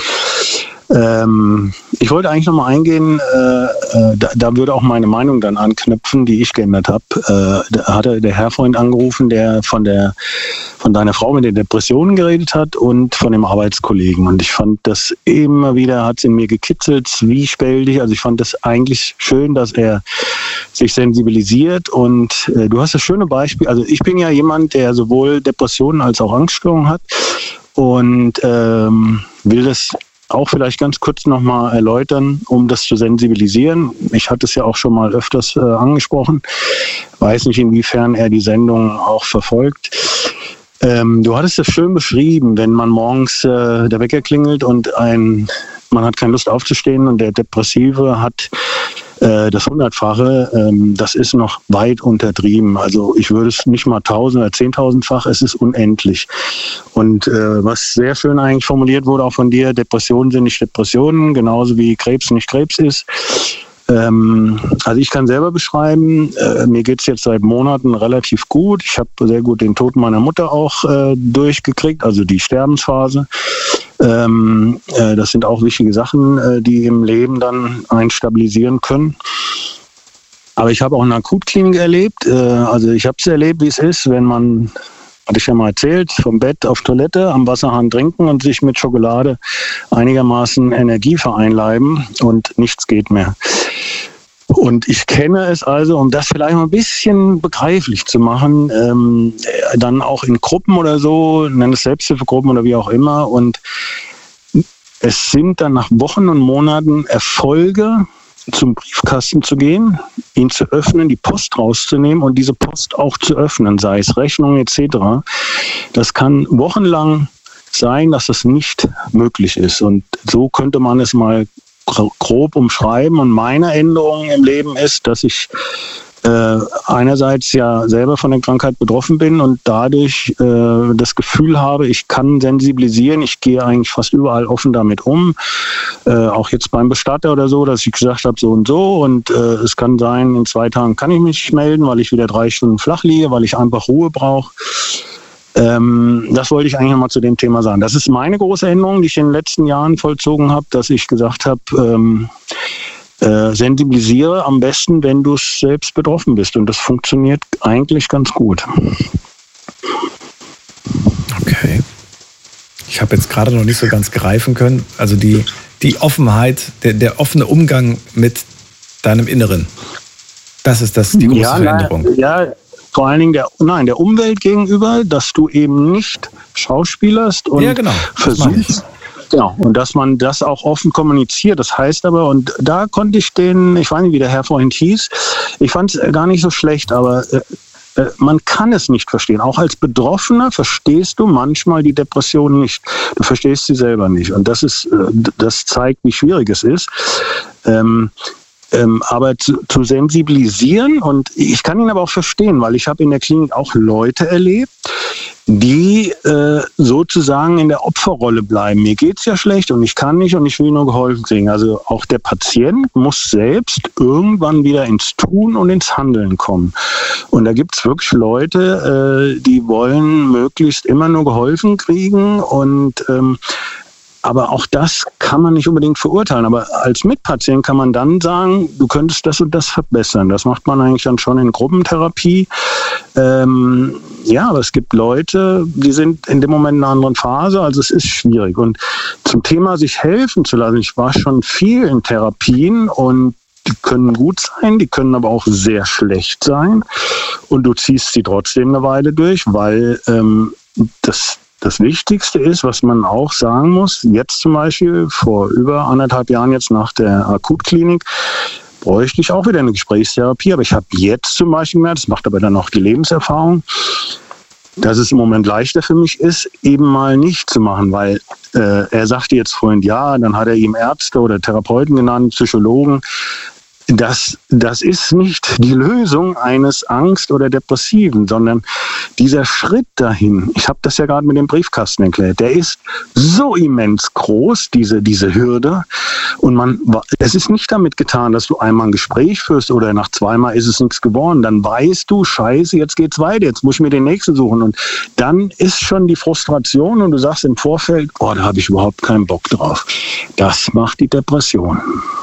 Ich wollte eigentlich nochmal eingehen, da würde auch meine Meinung dann anknüpfen, die ich geändert habe. Da hatte der Herr vorhin angerufen, der von deiner Frau mit den Depressionen geredet hat und von dem Arbeitskollegen. Und ich fand das immer wieder, hat es in mir gekitzelt, zwiespältig. Also ich fand das eigentlich schön, dass er sich sensibilisiert. Und du hast das schöne Beispiel, also ich bin ja jemand, der sowohl Depressionen als auch Angststörungen hat und will das auch vielleicht ganz kurz nochmal erläutern, um das zu sensibilisieren. Ich hatte es ja auch schon mal öfters angesprochen. Weiß nicht, inwiefern er die Sendung auch verfolgt. Du hattest es schön beschrieben, wenn man morgens der Wecker klingelt und man hat keine Lust aufzustehen und der Depressive hat das 100-fache, das ist noch weit untertrieben. Also ich würde es nicht mal 1000 oder 10.000-fach, es ist unendlich. Und was sehr schön eigentlich formuliert wurde, auch von dir, Depressionen sind nicht Depressionen, genauso wie Krebs nicht Krebs ist. Also ich kann selber beschreiben, mir geht es jetzt seit Monaten relativ gut. Ich habe sehr gut den Tod meiner Mutter auch durchgekriegt, also die Sterbensphase. Das sind auch wichtige Sachen, die im Leben dann einen stabilisieren können. Aber ich habe auch eine Akutklinik erlebt. Also ich habe es erlebt, wie es ist, wenn man, hatte ich ja mal erzählt, vom Bett auf Toilette, am Wasserhahn trinken und sich mit Schokolade einigermaßen Energie vereinleiben und nichts geht mehr. Und ich kenne es also, um das vielleicht mal ein bisschen begreiflich zu machen, dann auch in Gruppen oder so, nenne es Selbsthilfegruppen oder wie auch immer. Und es sind dann nach Wochen und Monaten Erfolge, zum Briefkasten zu gehen, ihn zu öffnen, die Post rauszunehmen und diese Post auch zu öffnen, sei es Rechnung etc. Das kann wochenlang sein, dass das nicht möglich ist. Und so könnte man es mal grob umschreiben. Und meine Änderung im Leben ist, dass ich einerseits ja selber von der Krankheit betroffen bin und dadurch das Gefühl habe, ich kann sensibilisieren, ich gehe eigentlich fast überall offen damit um, auch jetzt beim Bestatter oder so, dass ich gesagt habe, so und es kann sein, in 2 Tagen kann ich mich nicht melden, weil ich wieder 3 Stunden flach liege, weil ich einfach Ruhe brauche. Das wollte ich eigentlich nochmal zu dem Thema sagen. Das ist meine große Änderung, die ich in den letzten Jahren vollzogen habe, dass ich gesagt habe, sensibilisiere am besten, wenn du selbst betroffen bist. Und das funktioniert eigentlich ganz gut. Okay. Ich habe jetzt gerade noch nicht so ganz greifen können. Also die Offenheit, der offene Umgang mit deinem Inneren. Das ist die große Veränderung. Ja, vor allen Dingen der Umwelt gegenüber, dass du eben nicht schauspielerst und versuchst. Genau, und dass man das auch offen kommuniziert. Das heißt aber, und da konnte ich ich weiß nicht, wie der Herr vorhin hieß, ich fand es gar nicht so schlecht, aber man kann es nicht verstehen. Auch als Betroffener verstehst du manchmal die Depression nicht. Du verstehst sie selber nicht. Und das zeigt, wie schwierig es ist. Aber zu sensibilisieren, und ich kann ihn aber auch verstehen, weil ich habe in der Klinik auch Leute erlebt, die sozusagen in der Opferrolle bleiben. Mir geht's ja schlecht und ich kann nicht und ich will nur geholfen kriegen. Also auch der Patient muss selbst irgendwann wieder ins Tun und ins Handeln kommen. Und da gibt's wirklich Leute, die wollen möglichst immer nur geholfen kriegen und aber auch das kann man nicht unbedingt verurteilen. Aber als Mitpatient kann man dann sagen, du könntest das und das verbessern. Das macht man eigentlich dann schon in Gruppentherapie. Aber es gibt Leute, die sind in dem Moment in einer anderen Phase. Also es ist schwierig. Und zum Thema sich helfen zu lassen. Ich war schon viel in Therapien und die können gut sein, die können aber auch sehr schlecht sein. Und du ziehst sie trotzdem eine Weile durch, weil das Wichtigste ist, was man auch sagen muss, jetzt zum Beispiel vor über 1,5 Jahren jetzt nach der Akutklinik, bräuchte ich auch wieder eine Gesprächstherapie. Aber ich habe jetzt zum Beispiel gemerkt, das macht aber dann auch die Lebenserfahrung, dass es im Moment leichter für mich ist, eben mal nicht zu machen, weil er sagte jetzt vorhin, ja, dann hat er ihm Ärzte oder Therapeuten genannt, Psychologen. Das ist nicht die Lösung eines Angst- oder Depressiven, sondern dieser Schritt dahin, ich habe das ja gerade mit dem Briefkasten erklärt, der ist so immens groß, diese Hürde. Und es ist nicht damit getan, dass du einmal ein Gespräch führst oder nach 2-mal ist es nichts geworden. Dann weißt du, scheiße, jetzt geht's weiter, jetzt muss ich mir den nächsten suchen. Und dann ist schon die Frustration und du sagst im Vorfeld, da habe ich überhaupt keinen Bock drauf. Das macht die Depression.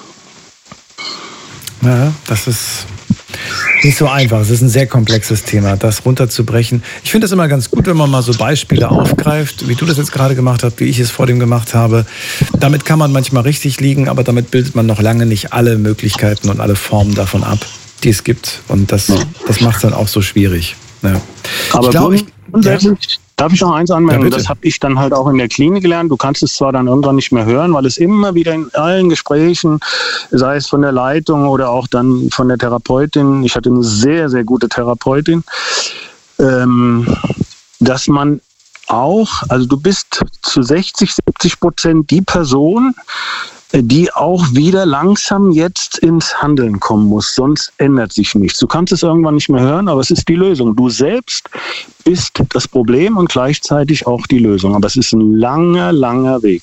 Ja, das ist nicht so einfach. Es ist ein sehr komplexes Thema, das runterzubrechen. Ich finde es immer ganz gut, wenn man mal so Beispiele aufgreift, wie du das jetzt gerade gemacht hast, wie ich es vor dem gemacht habe. Damit kann man manchmal richtig liegen, aber damit bildet man noch lange nicht alle Möglichkeiten und alle Formen davon ab, die es gibt. Und das macht es dann auch so schwierig. Ja. Aber darf ich noch eins anmerken? Ja, das habe ich dann halt auch in der Klinik gelernt. Du kannst es zwar dann irgendwann nicht mehr hören, weil es immer wieder in allen Gesprächen, sei es von der Leitung oder auch dann von der Therapeutin, ich hatte eine sehr, sehr gute Therapeutin, dass man auch, also du bist zu 60-70% die Person, die auch wieder langsam jetzt ins Handeln kommen muss. Sonst ändert sich nichts. Du kannst es irgendwann nicht mehr hören, aber es ist die Lösung. Du selbst bist das Problem und gleichzeitig auch die Lösung. Aber es ist ein langer, langer Weg.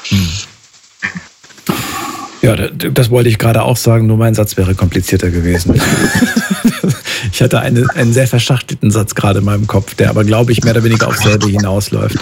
Ja, das wollte ich gerade auch sagen, nur mein Satz wäre komplizierter gewesen. Ich hatte einen sehr verschachtelten Satz gerade in meinem Kopf, der aber, glaube ich, mehr oder weniger aufs selbe hinausläuft.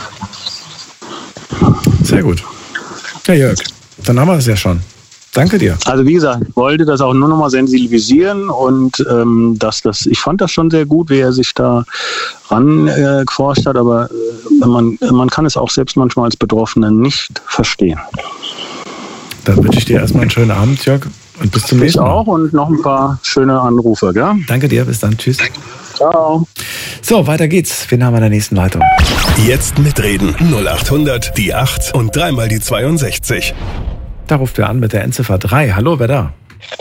Sehr gut. Ja, Jörg. Dann haben wir es ja schon. Danke dir. Also wie gesagt, ich wollte das auch nur noch mal sensibilisieren und ich fand das schon sehr gut, wie er sich da ran geforscht hat, aber man kann es auch selbst manchmal als Betroffener nicht verstehen. Dann wünsche ich dir erstmal einen schönen Abend, Jörg, und bis zum nächsten Mal. Ich auch und noch ein paar schöne Anrufe, gell? Danke dir, bis dann, tschüss. Ciao. So, weiter geht's. Wir haben an der nächsten Leitung. Jetzt mitreden. 0800 die 8 und 3 die 62. Da ruft wer an mit der Endziffer 3. Hallo, wer da?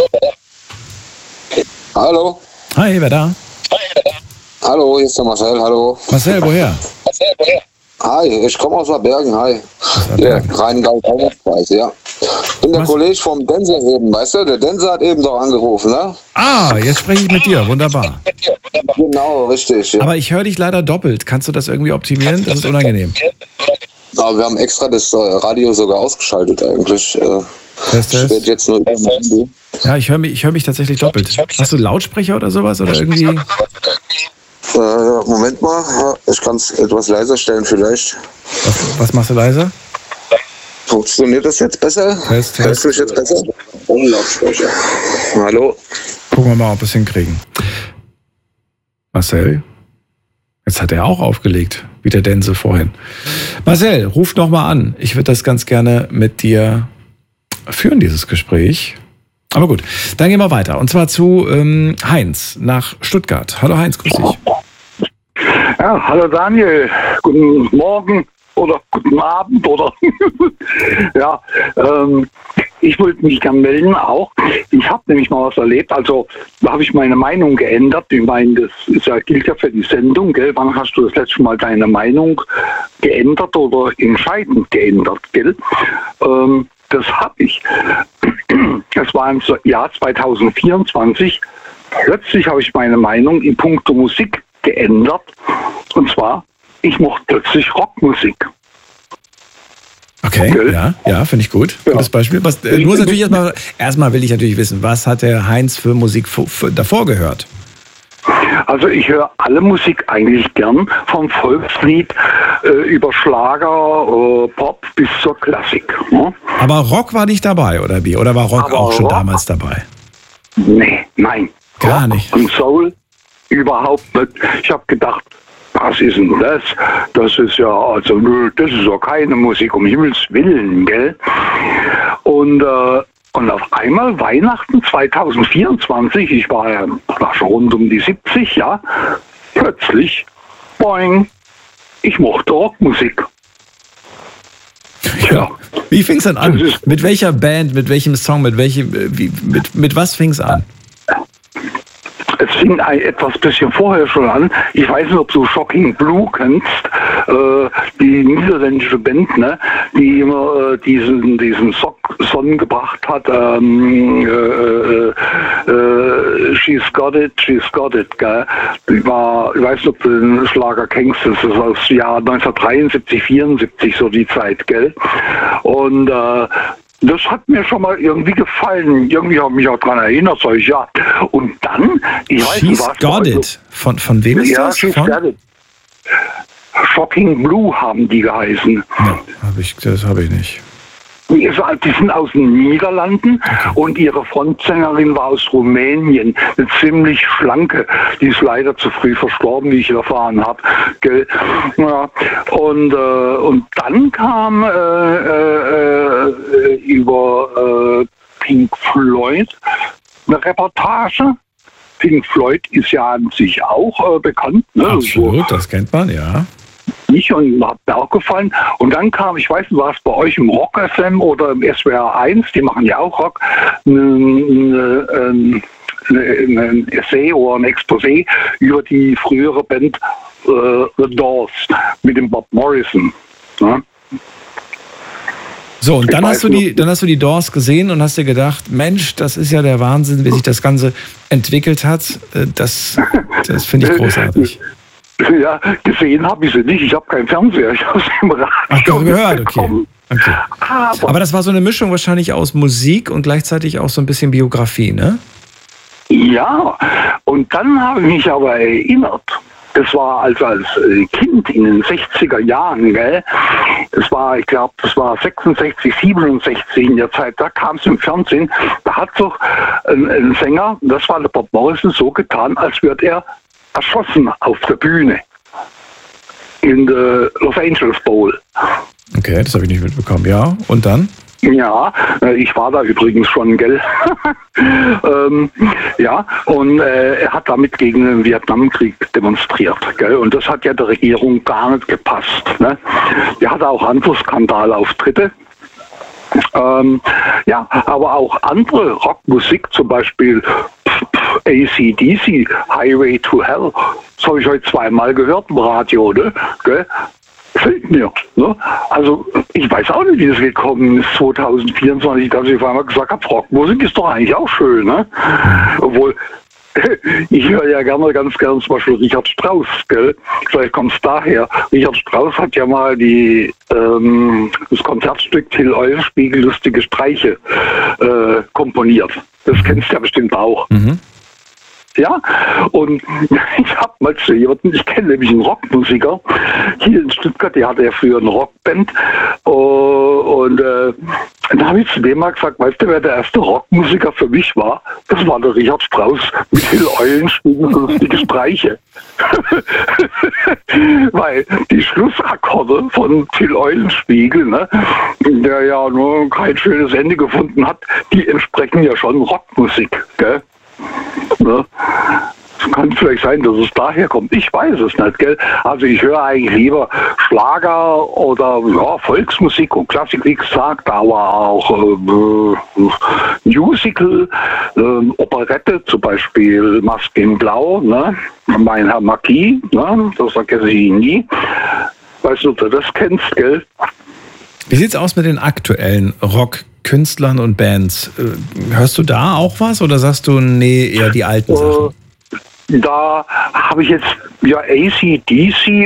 Hallo. Hi, wer da? Hallo, hier ist der Marcel, hallo. Marcel, woher? Hi, ich komme aus der Bergen, hi. Ja, Rheingau-Taunus-Kreis, ja. Ich bin der Kollege vom Denser eben, weißt du? Der Denser hat eben doch angerufen, ne? Ah, jetzt spreche ich mit dir, wunderbar. Genau, richtig. Ja. Aber ich höre dich leider doppelt. Kannst du das irgendwie optimieren? Das ist unangenehm. Aber wir haben extra das Radio sogar ausgeschaltet eigentlich. Test. Jetzt nur ja, ich höre mich tatsächlich doppelt. Hast du Lautsprecher oder sowas? Oder irgendwie? Moment mal, ich kann es etwas leiser stellen vielleicht. Was machst du leiser? Funktioniert das jetzt besser? Test. Hörst du mich jetzt besser? Lautsprecher. Hallo? Gucken wir mal, ob wir es hinkriegen. Marcel? Jetzt hat er auch aufgelegt, wie der Dense vorhin. Marcel, ruf noch mal an. Ich würde das ganz gerne mit dir führen, dieses Gespräch. Aber gut, dann gehen wir weiter. Und zwar zu Heinz nach Stuttgart. Hallo Heinz, grüß dich. Ja, hallo Daniel. Guten Morgen oder guten Abend oder ja, ich wollte mich gerne melden auch. Ich habe nämlich mal was erlebt, also da habe ich meine Meinung geändert. Ich meine, das gilt ja für die Sendung, gell? Wann hast du das letzte Mal deine Meinung geändert oder entscheidend geändert, gell? Das habe ich. Das war im Jahr 2024. Plötzlich habe ich meine Meinung in puncto Musik geändert. Und zwar, ich mochte plötzlich Rockmusik. Okay, ja, finde ich gut. Gutes Beispiel. Du musst natürlich erstmal will ich natürlich wissen, was hat der Heinz für Musik davor gehört? Also ich höre alle Musik eigentlich gern, vom Volkslied über Schlager, Pop bis zur Klassik. Ne? Aber Rock war nicht dabei, oder wie? Oder war Rock aber auch schon damals dabei? Nee, nein. Gar nicht. Und Soul überhaupt nicht. Ich habe gedacht, was ist denn das? Das ist ja, also das ist ja keine Musik, um Himmels Willen, gell? Und auf einmal Weihnachten 2024, ich war ja schon rund um die 70, ja, plötzlich, boing, ich mochte Rockmusik. Ja. Wie fing es denn an? Mit welcher Band, mit welchem Song, mit was fing es an? Es fing etwas bisschen vorher schon an. Ich weiß nicht, ob du Shocking Blue kennst, die niederländische Band, ne, die immer diesen Song gebracht hat. She's Got It, gell? Ich weiß nicht, ob du den Schlager kennst, das ist aus dem Jahr 1973, 74 so die Zeit, gell? Und das hat mir schon mal irgendwie gefallen. Irgendwie habe ich mich auch daran erinnert, sag ich, ja. Und dann, ich weiß nicht, was... She's Got It. Von wem ist das? She's Got It. Shocking Blue haben die geheißen. Ja, das habe ich nicht. Die sind aus den Niederlanden, okay. Und ihre Frontsängerin war aus Rumänien, eine ziemlich schlanke. Die ist leider zu früh verstorben, wie ich erfahren habe. Ja. Und dann kam über Pink Floyd eine Reportage. Pink Floyd ist ja an sich auch bekannt. Ne? Absolut, das kennt man, ja. Und hat mir auch gefallen. Und dann kam, ich weiß nicht, war es bei euch im Rock FM oder im SWR 1, die machen ja auch Rock, ein Essay oder ein Exposé über die frühere Band The Doors mit dem Bob Morrison. Ne? So, und dann hast du die Doors gesehen und hast dir gedacht, Mensch, das ist ja der Wahnsinn, wie sich das Ganze entwickelt hat. Das finde ich großartig. Ja, gesehen habe ich sie nicht. Ich habe keinen Fernseher. Ich habe sie im Radio. Ach, gehört, okay. Aber das war so eine Mischung wahrscheinlich aus Musik und gleichzeitig auch so ein bisschen Biografie, ne? Ja, und dann habe ich mich aber erinnert. Das war also als Kind in den 60er Jahren, gell? Das war, ich glaube, das war 66, 67 in der Zeit. Da kam es im Fernsehen. Da hat doch ein Sänger, das war der Bob Morrison, so getan, als würde er erschossen auf der Bühne in der Los Angeles Bowl. Okay, das habe ich nicht mitbekommen. Ja, und dann? Ja, ich war da übrigens schon, gell? Ja, und er hat damit gegen den Vietnamkrieg demonstriert, gell? Und das hat ja der Regierung gar nicht gepasst, ne? Der hatte auch andere Skandalauftritte. Ja, aber auch andere Rockmusik, zum Beispiel AC/DC, Highway to Hell, das habe ich heute zweimal gehört im Radio, ne? Gell? Fällt mir. Ne? Also ich weiß auch nicht, wie das gekommen ist 2024, dass ich auf einmal gesagt habe, Rockmusik ist doch eigentlich auch schön. Ne? Obwohl, ich höre ja ganz gerne zum Beispiel Richard Strauss. Gell? Vielleicht kommt es daher. Richard Strauss hat ja mal das Konzertstück Till Eulenspiegel lustige Streiche komponiert. Das kennst du ja bestimmt auch. Mhm. Ja, und ich habe mal zu jemandem, ich kenne nämlich einen Rockmusiker hier in Stuttgart, der hatte ja früher eine Rockband und dann habe ich zu dem mal gesagt, weißt du, wer der erste Rockmusiker für mich war? Das war der Richard Strauss mit Till Eulenspiegel und lustige Streiche. Weil die Schlussakkorde von Till Eulenspiegel, ne, der ja nur kein schönes Ende gefunden hat, die entsprechen ja schon Rockmusik, gell? Ne? Es kann vielleicht sein, dass es daher kommt. Ich weiß es nicht, gell? Also ich höre eigentlich lieber Schlager oder Volksmusik und Klassik, wie gesagt, aber auch Musical, Operette, zum Beispiel Maske in Blau, ne? Mein Herr Marquis, ne? Das vergesse ich nie. Weißt du, ob du das kennst, gell? Wie sieht's aus mit den aktuellen Rockkünstlern und Bands? Hörst du da auch was oder sagst du, nee, eher die alten Sachen? Da habe ich jetzt, AC/DC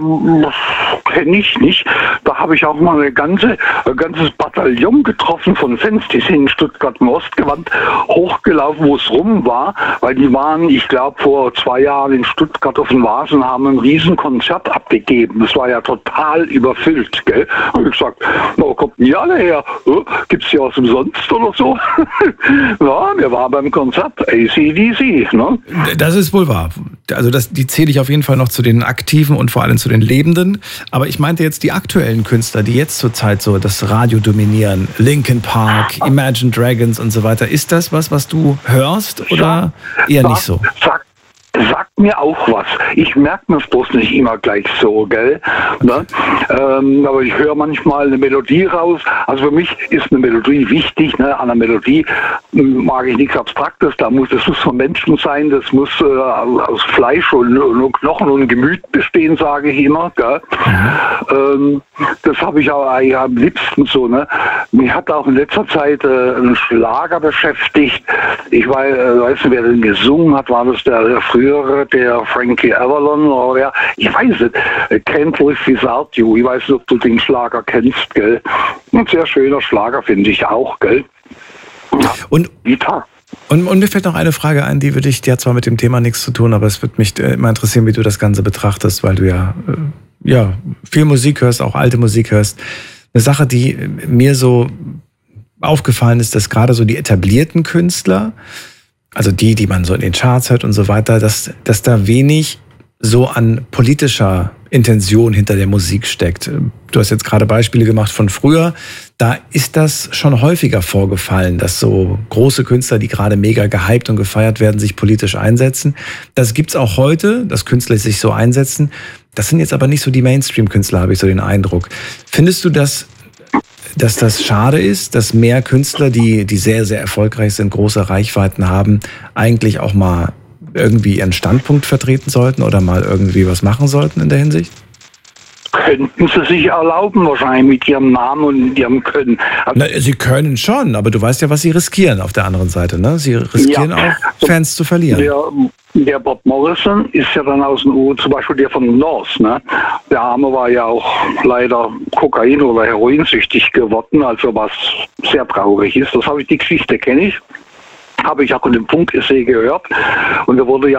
kenne ich nicht. Da habe ich auch mal ein ganzes Bataillon getroffen von Fans, die sind in Stuttgart im Ostgewand hochgelaufen, wo es rum war, weil die waren, ich glaube, vor 2 Jahren in Stuttgart auf den Vasen, haben ein Riesenkonzert abgegeben. Das war ja total überfüllt, gell? Und ich gesagt, wo kommt die alle her? Gibt's die was umsonst oder so? Ja, wir waren beim Konzert, AC/DC, ne? Das ist wohl wahr. Also die zähle ich auf jeden Fall noch zu den Aktiven und vor allem zu den Lebenden. Aber ich meinte jetzt die aktuellen Künstler, die jetzt zurzeit so das Radio dominieren. Linkin Park, Imagine Dragons und so weiter. Ist das was du hörst oder eher nicht so? Sagt mir auch was. Ich merke mir es bloß nicht immer gleich so, gell? Ne? Aber ich höre manchmal eine Melodie raus. Also für mich ist eine Melodie wichtig. Ne? An einer Melodie mag ich nichts Abstraktes. Das muss von Menschen sein. Das muss aus Fleisch und Knochen und Gemüt bestehen, sage ich immer. Gell? Das habe ich auch eigentlich am liebsten so. Ne? Mich hat auch in letzter Zeit ein Schlager beschäftigt. Ich weiß nicht, wer den gesungen hat. War das der frühere, der Frankie Avalon oder wer? Ich weiß nicht. Can't Live Without You. Ich weiß nicht, ob du den Schlager kennst, gell? Ein sehr schöner Schlager, finde ich auch, gell? Ja. Und mir fällt noch eine Frage ein, die hat zwar mit dem Thema nichts zu tun, aber es würde mich immer interessieren, wie du das Ganze betrachtest, weil du ja viel Musik hörst, auch alte Musik hörst. Eine Sache, die mir so aufgefallen ist, dass gerade so die etablierten Künstler, also die man so in den Charts hört und so weiter, dass da wenig so an politischer Intention hinter der Musik steckt. Du hast jetzt gerade Beispiele gemacht von früher. Da ist das schon häufiger vorgefallen, dass so große Künstler, die gerade mega gehypt und gefeiert werden, sich politisch einsetzen. Das gibt's auch heute, dass Künstler sich so einsetzen. Das sind jetzt aber nicht so die Mainstream-Künstler, habe ich so den Eindruck. Findest du, dass das schade ist, dass mehr Künstler, die sehr, sehr erfolgreich sind, große Reichweiten haben, eigentlich auch mal irgendwie ihren Standpunkt vertreten sollten oder mal irgendwie was machen sollten in der Hinsicht? Könnten sie sich erlauben, wahrscheinlich mit ihrem Namen und ihrem Können. Na, sie können schon, aber du weißt ja, was sie riskieren auf der anderen Seite, ne? Sie riskieren auch, Fans zu verlieren. Der Bob Morrison ist ja dann aus den USA, zum Beispiel der von North, ne? Der Arme war ja auch leider Kokain- oder Heroinsüchtig geworden, also was sehr traurig ist. Das die Geschichte kenne ich. Habe ich auch in dem Funk-Essay gehört. Und er war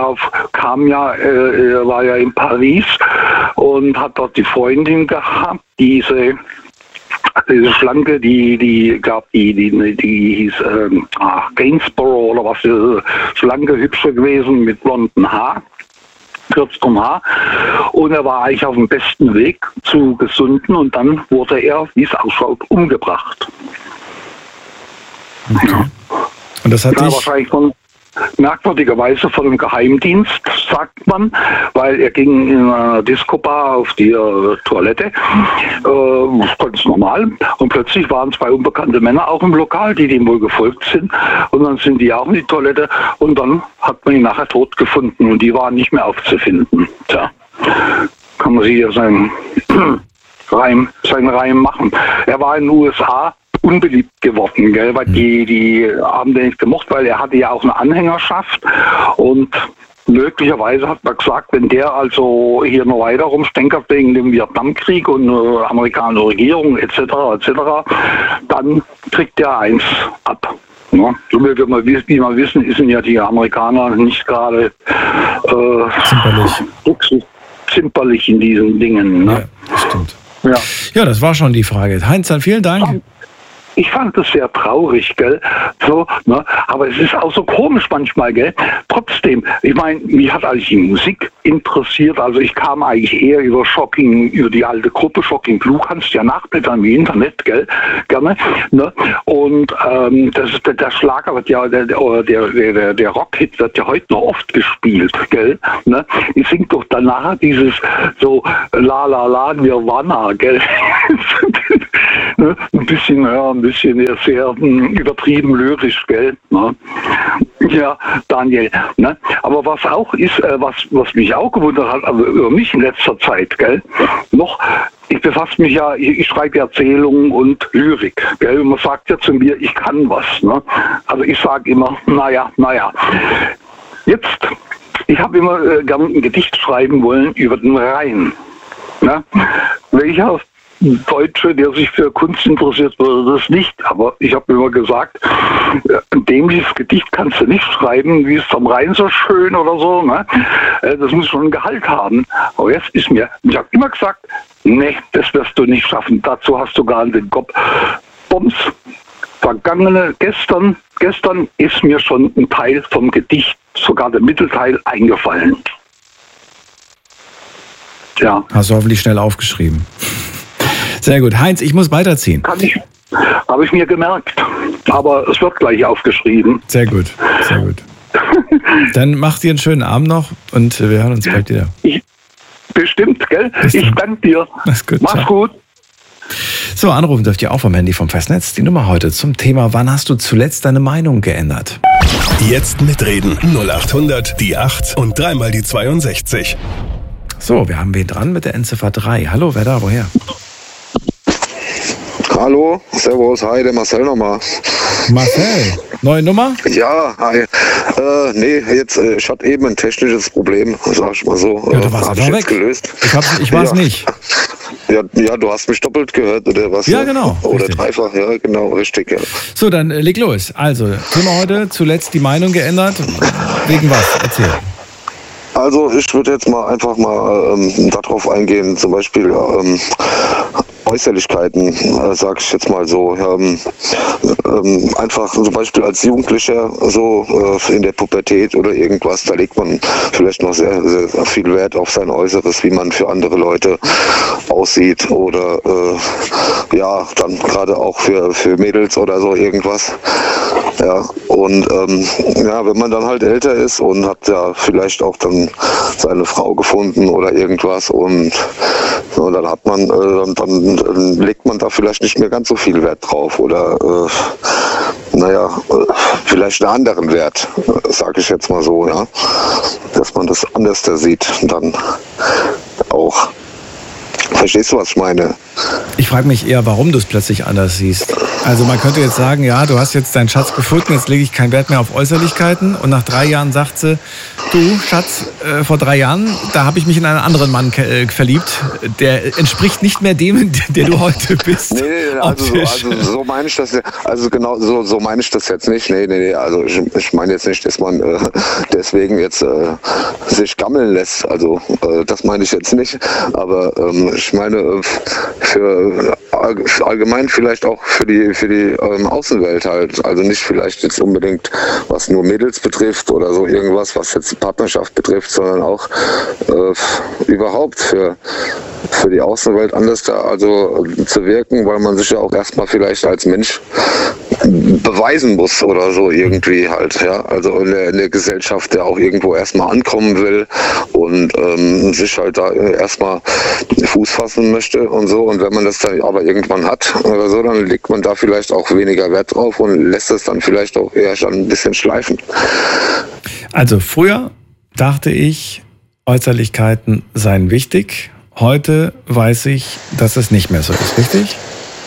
ja in Paris und hat dort die Freundin gehabt, diese Schlanke, die hieß Gainsborough oder was, Schlanke, hübsche gewesen mit blonden Haar, kürzerem Haar. Und er war eigentlich auf dem besten Weg zu gesunden und dann wurde er, wie es ausschaut, umgebracht. Okay. Und das hat wahrscheinlich merkwürdigerweise von einem Geheimdienst, sagt man, weil er ging in einer Disco-Bar auf die Toilette, ganz normal, und plötzlich waren 2 unbekannte Männer auch im Lokal, die dem wohl gefolgt sind, und dann sind die auch in die Toilette, und dann hat man ihn nachher tot gefunden, und die waren nicht mehr aufzufinden. Tja, kann man sich hier seinen Reim machen. Er war in den USA unbeliebt geworden, gell? Weil die haben den nicht gemocht, weil er hatte ja auch eine Anhängerschaft und möglicherweise hat man gesagt, wenn der also hier noch weiter rumstänkert wegen dem Vietnamkrieg und amerikanische Regierung etc., dann kriegt der eins ab. Ja, so wie wir wissen, sind ja die Amerikaner nicht gerade zimperlich in diesen Dingen. Ne? Ja, stimmt. Ja, das war schon die Frage. Heinz, dann vielen Dank. Ich fand das sehr traurig, gell? So, ne? Aber es ist auch so komisch manchmal, gell? Trotzdem, ich meine, mich hat eigentlich die Musik interessiert. Also ich kam eigentlich eher über die alte Gruppe Shocking Blue, kannst du ja nachblättern im Internet, gell? Gerne. Ne? Und das ist der Schlager wird ja, der Rockhit wird ja heute noch oft gespielt, gell? Ne? Ich singt doch danach dieses so La La La Nirvana, gell? Ne? Ein bisschen sehr übertrieben lyrisch, gell? Ne? Ja, Daniel. Ne? Aber was auch ist, was mich auch gewundert hat, also über mich in letzter Zeit, gell? Ich befasse mich ja, ich schreibe Erzählungen und Lyrik, gell? Und man sagt ja zu mir, ich kann was, ne? Also ich sage immer, naja. Jetzt, ich habe immer gern ein Gedicht schreiben wollen über den Rhein. Ne? Welcher Deutsche, der sich für Kunst interessiert, würde das nicht. Aber ich habe immer gesagt, ein dämliches Gedicht kannst du nicht schreiben, wie ist am Rhein so schön oder so. Ne? Das muss schon ein Gehalt haben. Aber jetzt ich habe immer gesagt, nee, das wirst du nicht schaffen. Dazu hast du gar nicht den Kopf. Bums, gestern ist mir schon ein Teil vom Gedicht, sogar der Mittelteil, eingefallen. Ja. Hast du hoffentlich schnell aufgeschrieben. Sehr gut. Heinz, ich muss weiterziehen. Habe ich mir gemerkt. Aber es wird gleich aufgeschrieben. Sehr gut. Dann mach dir einen schönen Abend noch und wir hören uns bald wieder. Bestimmt, gell? Ich danke dir. Mach's gut. So, anrufen dürft ihr auch vom Handy vom Festnetz. Die Nummer heute zum Thema, wann hast du zuletzt deine Meinung geändert? Jetzt mitreden. 0800 die 8 und dreimal die 62. So, wir haben wen dran mit der Endziffer 3. Hallo, wer da, woher? Hallo, servus, hi, der Marcel nochmal. Marcel, neue Nummer? Ja, hi. Nee, jetzt, ich hatte eben ein technisches Problem, sag ich mal so. Ja, du warst einfach weg. Gelöst. Ich war's nicht. Ja, du hast mich doppelt gehört, oder was? Ja, genau. Oder richtig. Dreifach, ja, genau, richtig, ja. So, dann leg los. Also, Thema heute, zuletzt die Meinung geändert. Wegen was? Erzähl. Also, ich würde jetzt einfach mal darauf eingehen, zum Beispiel Äußerlichkeiten, sag ich jetzt mal so. Einfach zum Beispiel als Jugendlicher so in der Pubertät oder irgendwas, da legt man vielleicht noch sehr, sehr viel Wert auf sein Äußeres, wie man für andere Leute aussieht oder dann gerade auch für Mädels oder so irgendwas. Ja, und wenn man dann halt älter ist und hat ja vielleicht auch dann seine Frau gefunden oder irgendwas und dann hat man dann legt man da vielleicht nicht mehr ganz so viel Wert drauf oder vielleicht einen anderen Wert, sage ich jetzt mal so, ja, dass man das anders da sieht dann auch. Verstehst du, was ich meine? Ich frage mich eher, warum du es plötzlich anders siehst. Also man könnte jetzt sagen, ja, du hast jetzt deinen Schatz gefunden, jetzt lege ich keinen Wert mehr auf Äußerlichkeiten. Und nach 3 Jahren sagt sie, du Schatz, vor 3 Jahren, da habe ich mich in einen anderen Mann verliebt. Der entspricht nicht mehr dem, der du heute bist. Nee, also so meine ich das ja. Also genau, so meine ich das jetzt nicht. Nee, also ich meine jetzt nicht, dass man deswegen jetzt sich gammeln lässt. Also das meine ich jetzt nicht. Aber ich meine, für allgemein vielleicht auch für die Außenwelt halt. Also nicht vielleicht jetzt unbedingt, was nur Mädels betrifft oder so irgendwas, was jetzt die Partnerschaft betrifft, sondern auch überhaupt für die Außenwelt anders da also zu wirken, weil man sich ja auch erstmal vielleicht als Mensch beweisen muss oder so irgendwie halt, ja. Also in der Gesellschaft, der auch irgendwo erstmal ankommen will und sich halt da erstmal Fuß fassen möchte und so. Und wenn man das dann aber irgendwann hat oder so, dann legt man da vielleicht auch weniger Wert drauf und lässt es dann vielleicht auch eher schon ein bisschen schleifen. Also früher dachte ich, Äußerlichkeiten seien wichtig. Heute weiß ich, dass es nicht mehr so ist, richtig?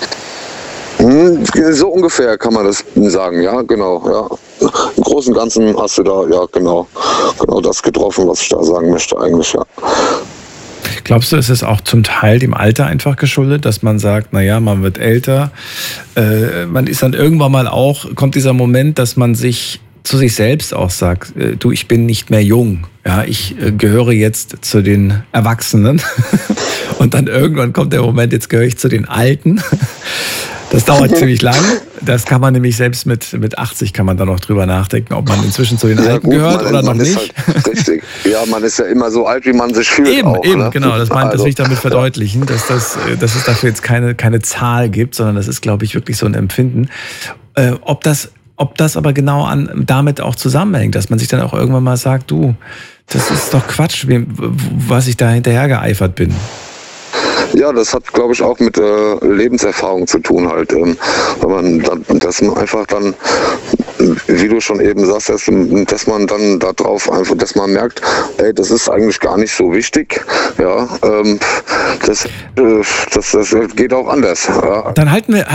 So ungefähr kann man das sagen, ja, genau, ja. Im Großen und Ganzen hast du da, ja, genau das getroffen, was ich da sagen möchte eigentlich, ja. Glaubst du, ist es auch zum Teil dem Alter einfach geschuldet, dass man sagt, naja, man wird älter, man ist dann irgendwann mal auch, kommt dieser Moment, dass man sich zu sich selbst auch sagt, du, ich bin nicht mehr jung, ja, ich gehöre jetzt zu den Erwachsenen und dann irgendwann kommt der Moment, jetzt gehöre ich zu den Alten. Das dauert ziemlich lang. Das kann man nämlich selbst mit 80 kann man da noch drüber nachdenken, ob man inzwischen zu den Alten gehört oder noch nicht. Halt richtig. Ja, man ist ja immer so alt, wie man sich fühlt. Eben, ne? genau. Das will ich damit verdeutlichen, dass es dafür jetzt keine Zahl gibt, sondern das ist, glaube ich, wirklich so ein Empfinden. Ob das aber genau damit auch zusammenhängt, dass man sich dann auch irgendwann mal sagt, du, das ist doch Quatsch, was ich da hinterher geeifert bin. Ja, das hat, glaube ich, auch mit Lebenserfahrung zu tun halt. Wenn man dass man einfach dann, wie du schon eben sagst, dass man dann darauf einfach, dass man merkt, ey, das ist eigentlich gar nicht so wichtig. Ja, das geht auch anders. Ja. Dann halten wir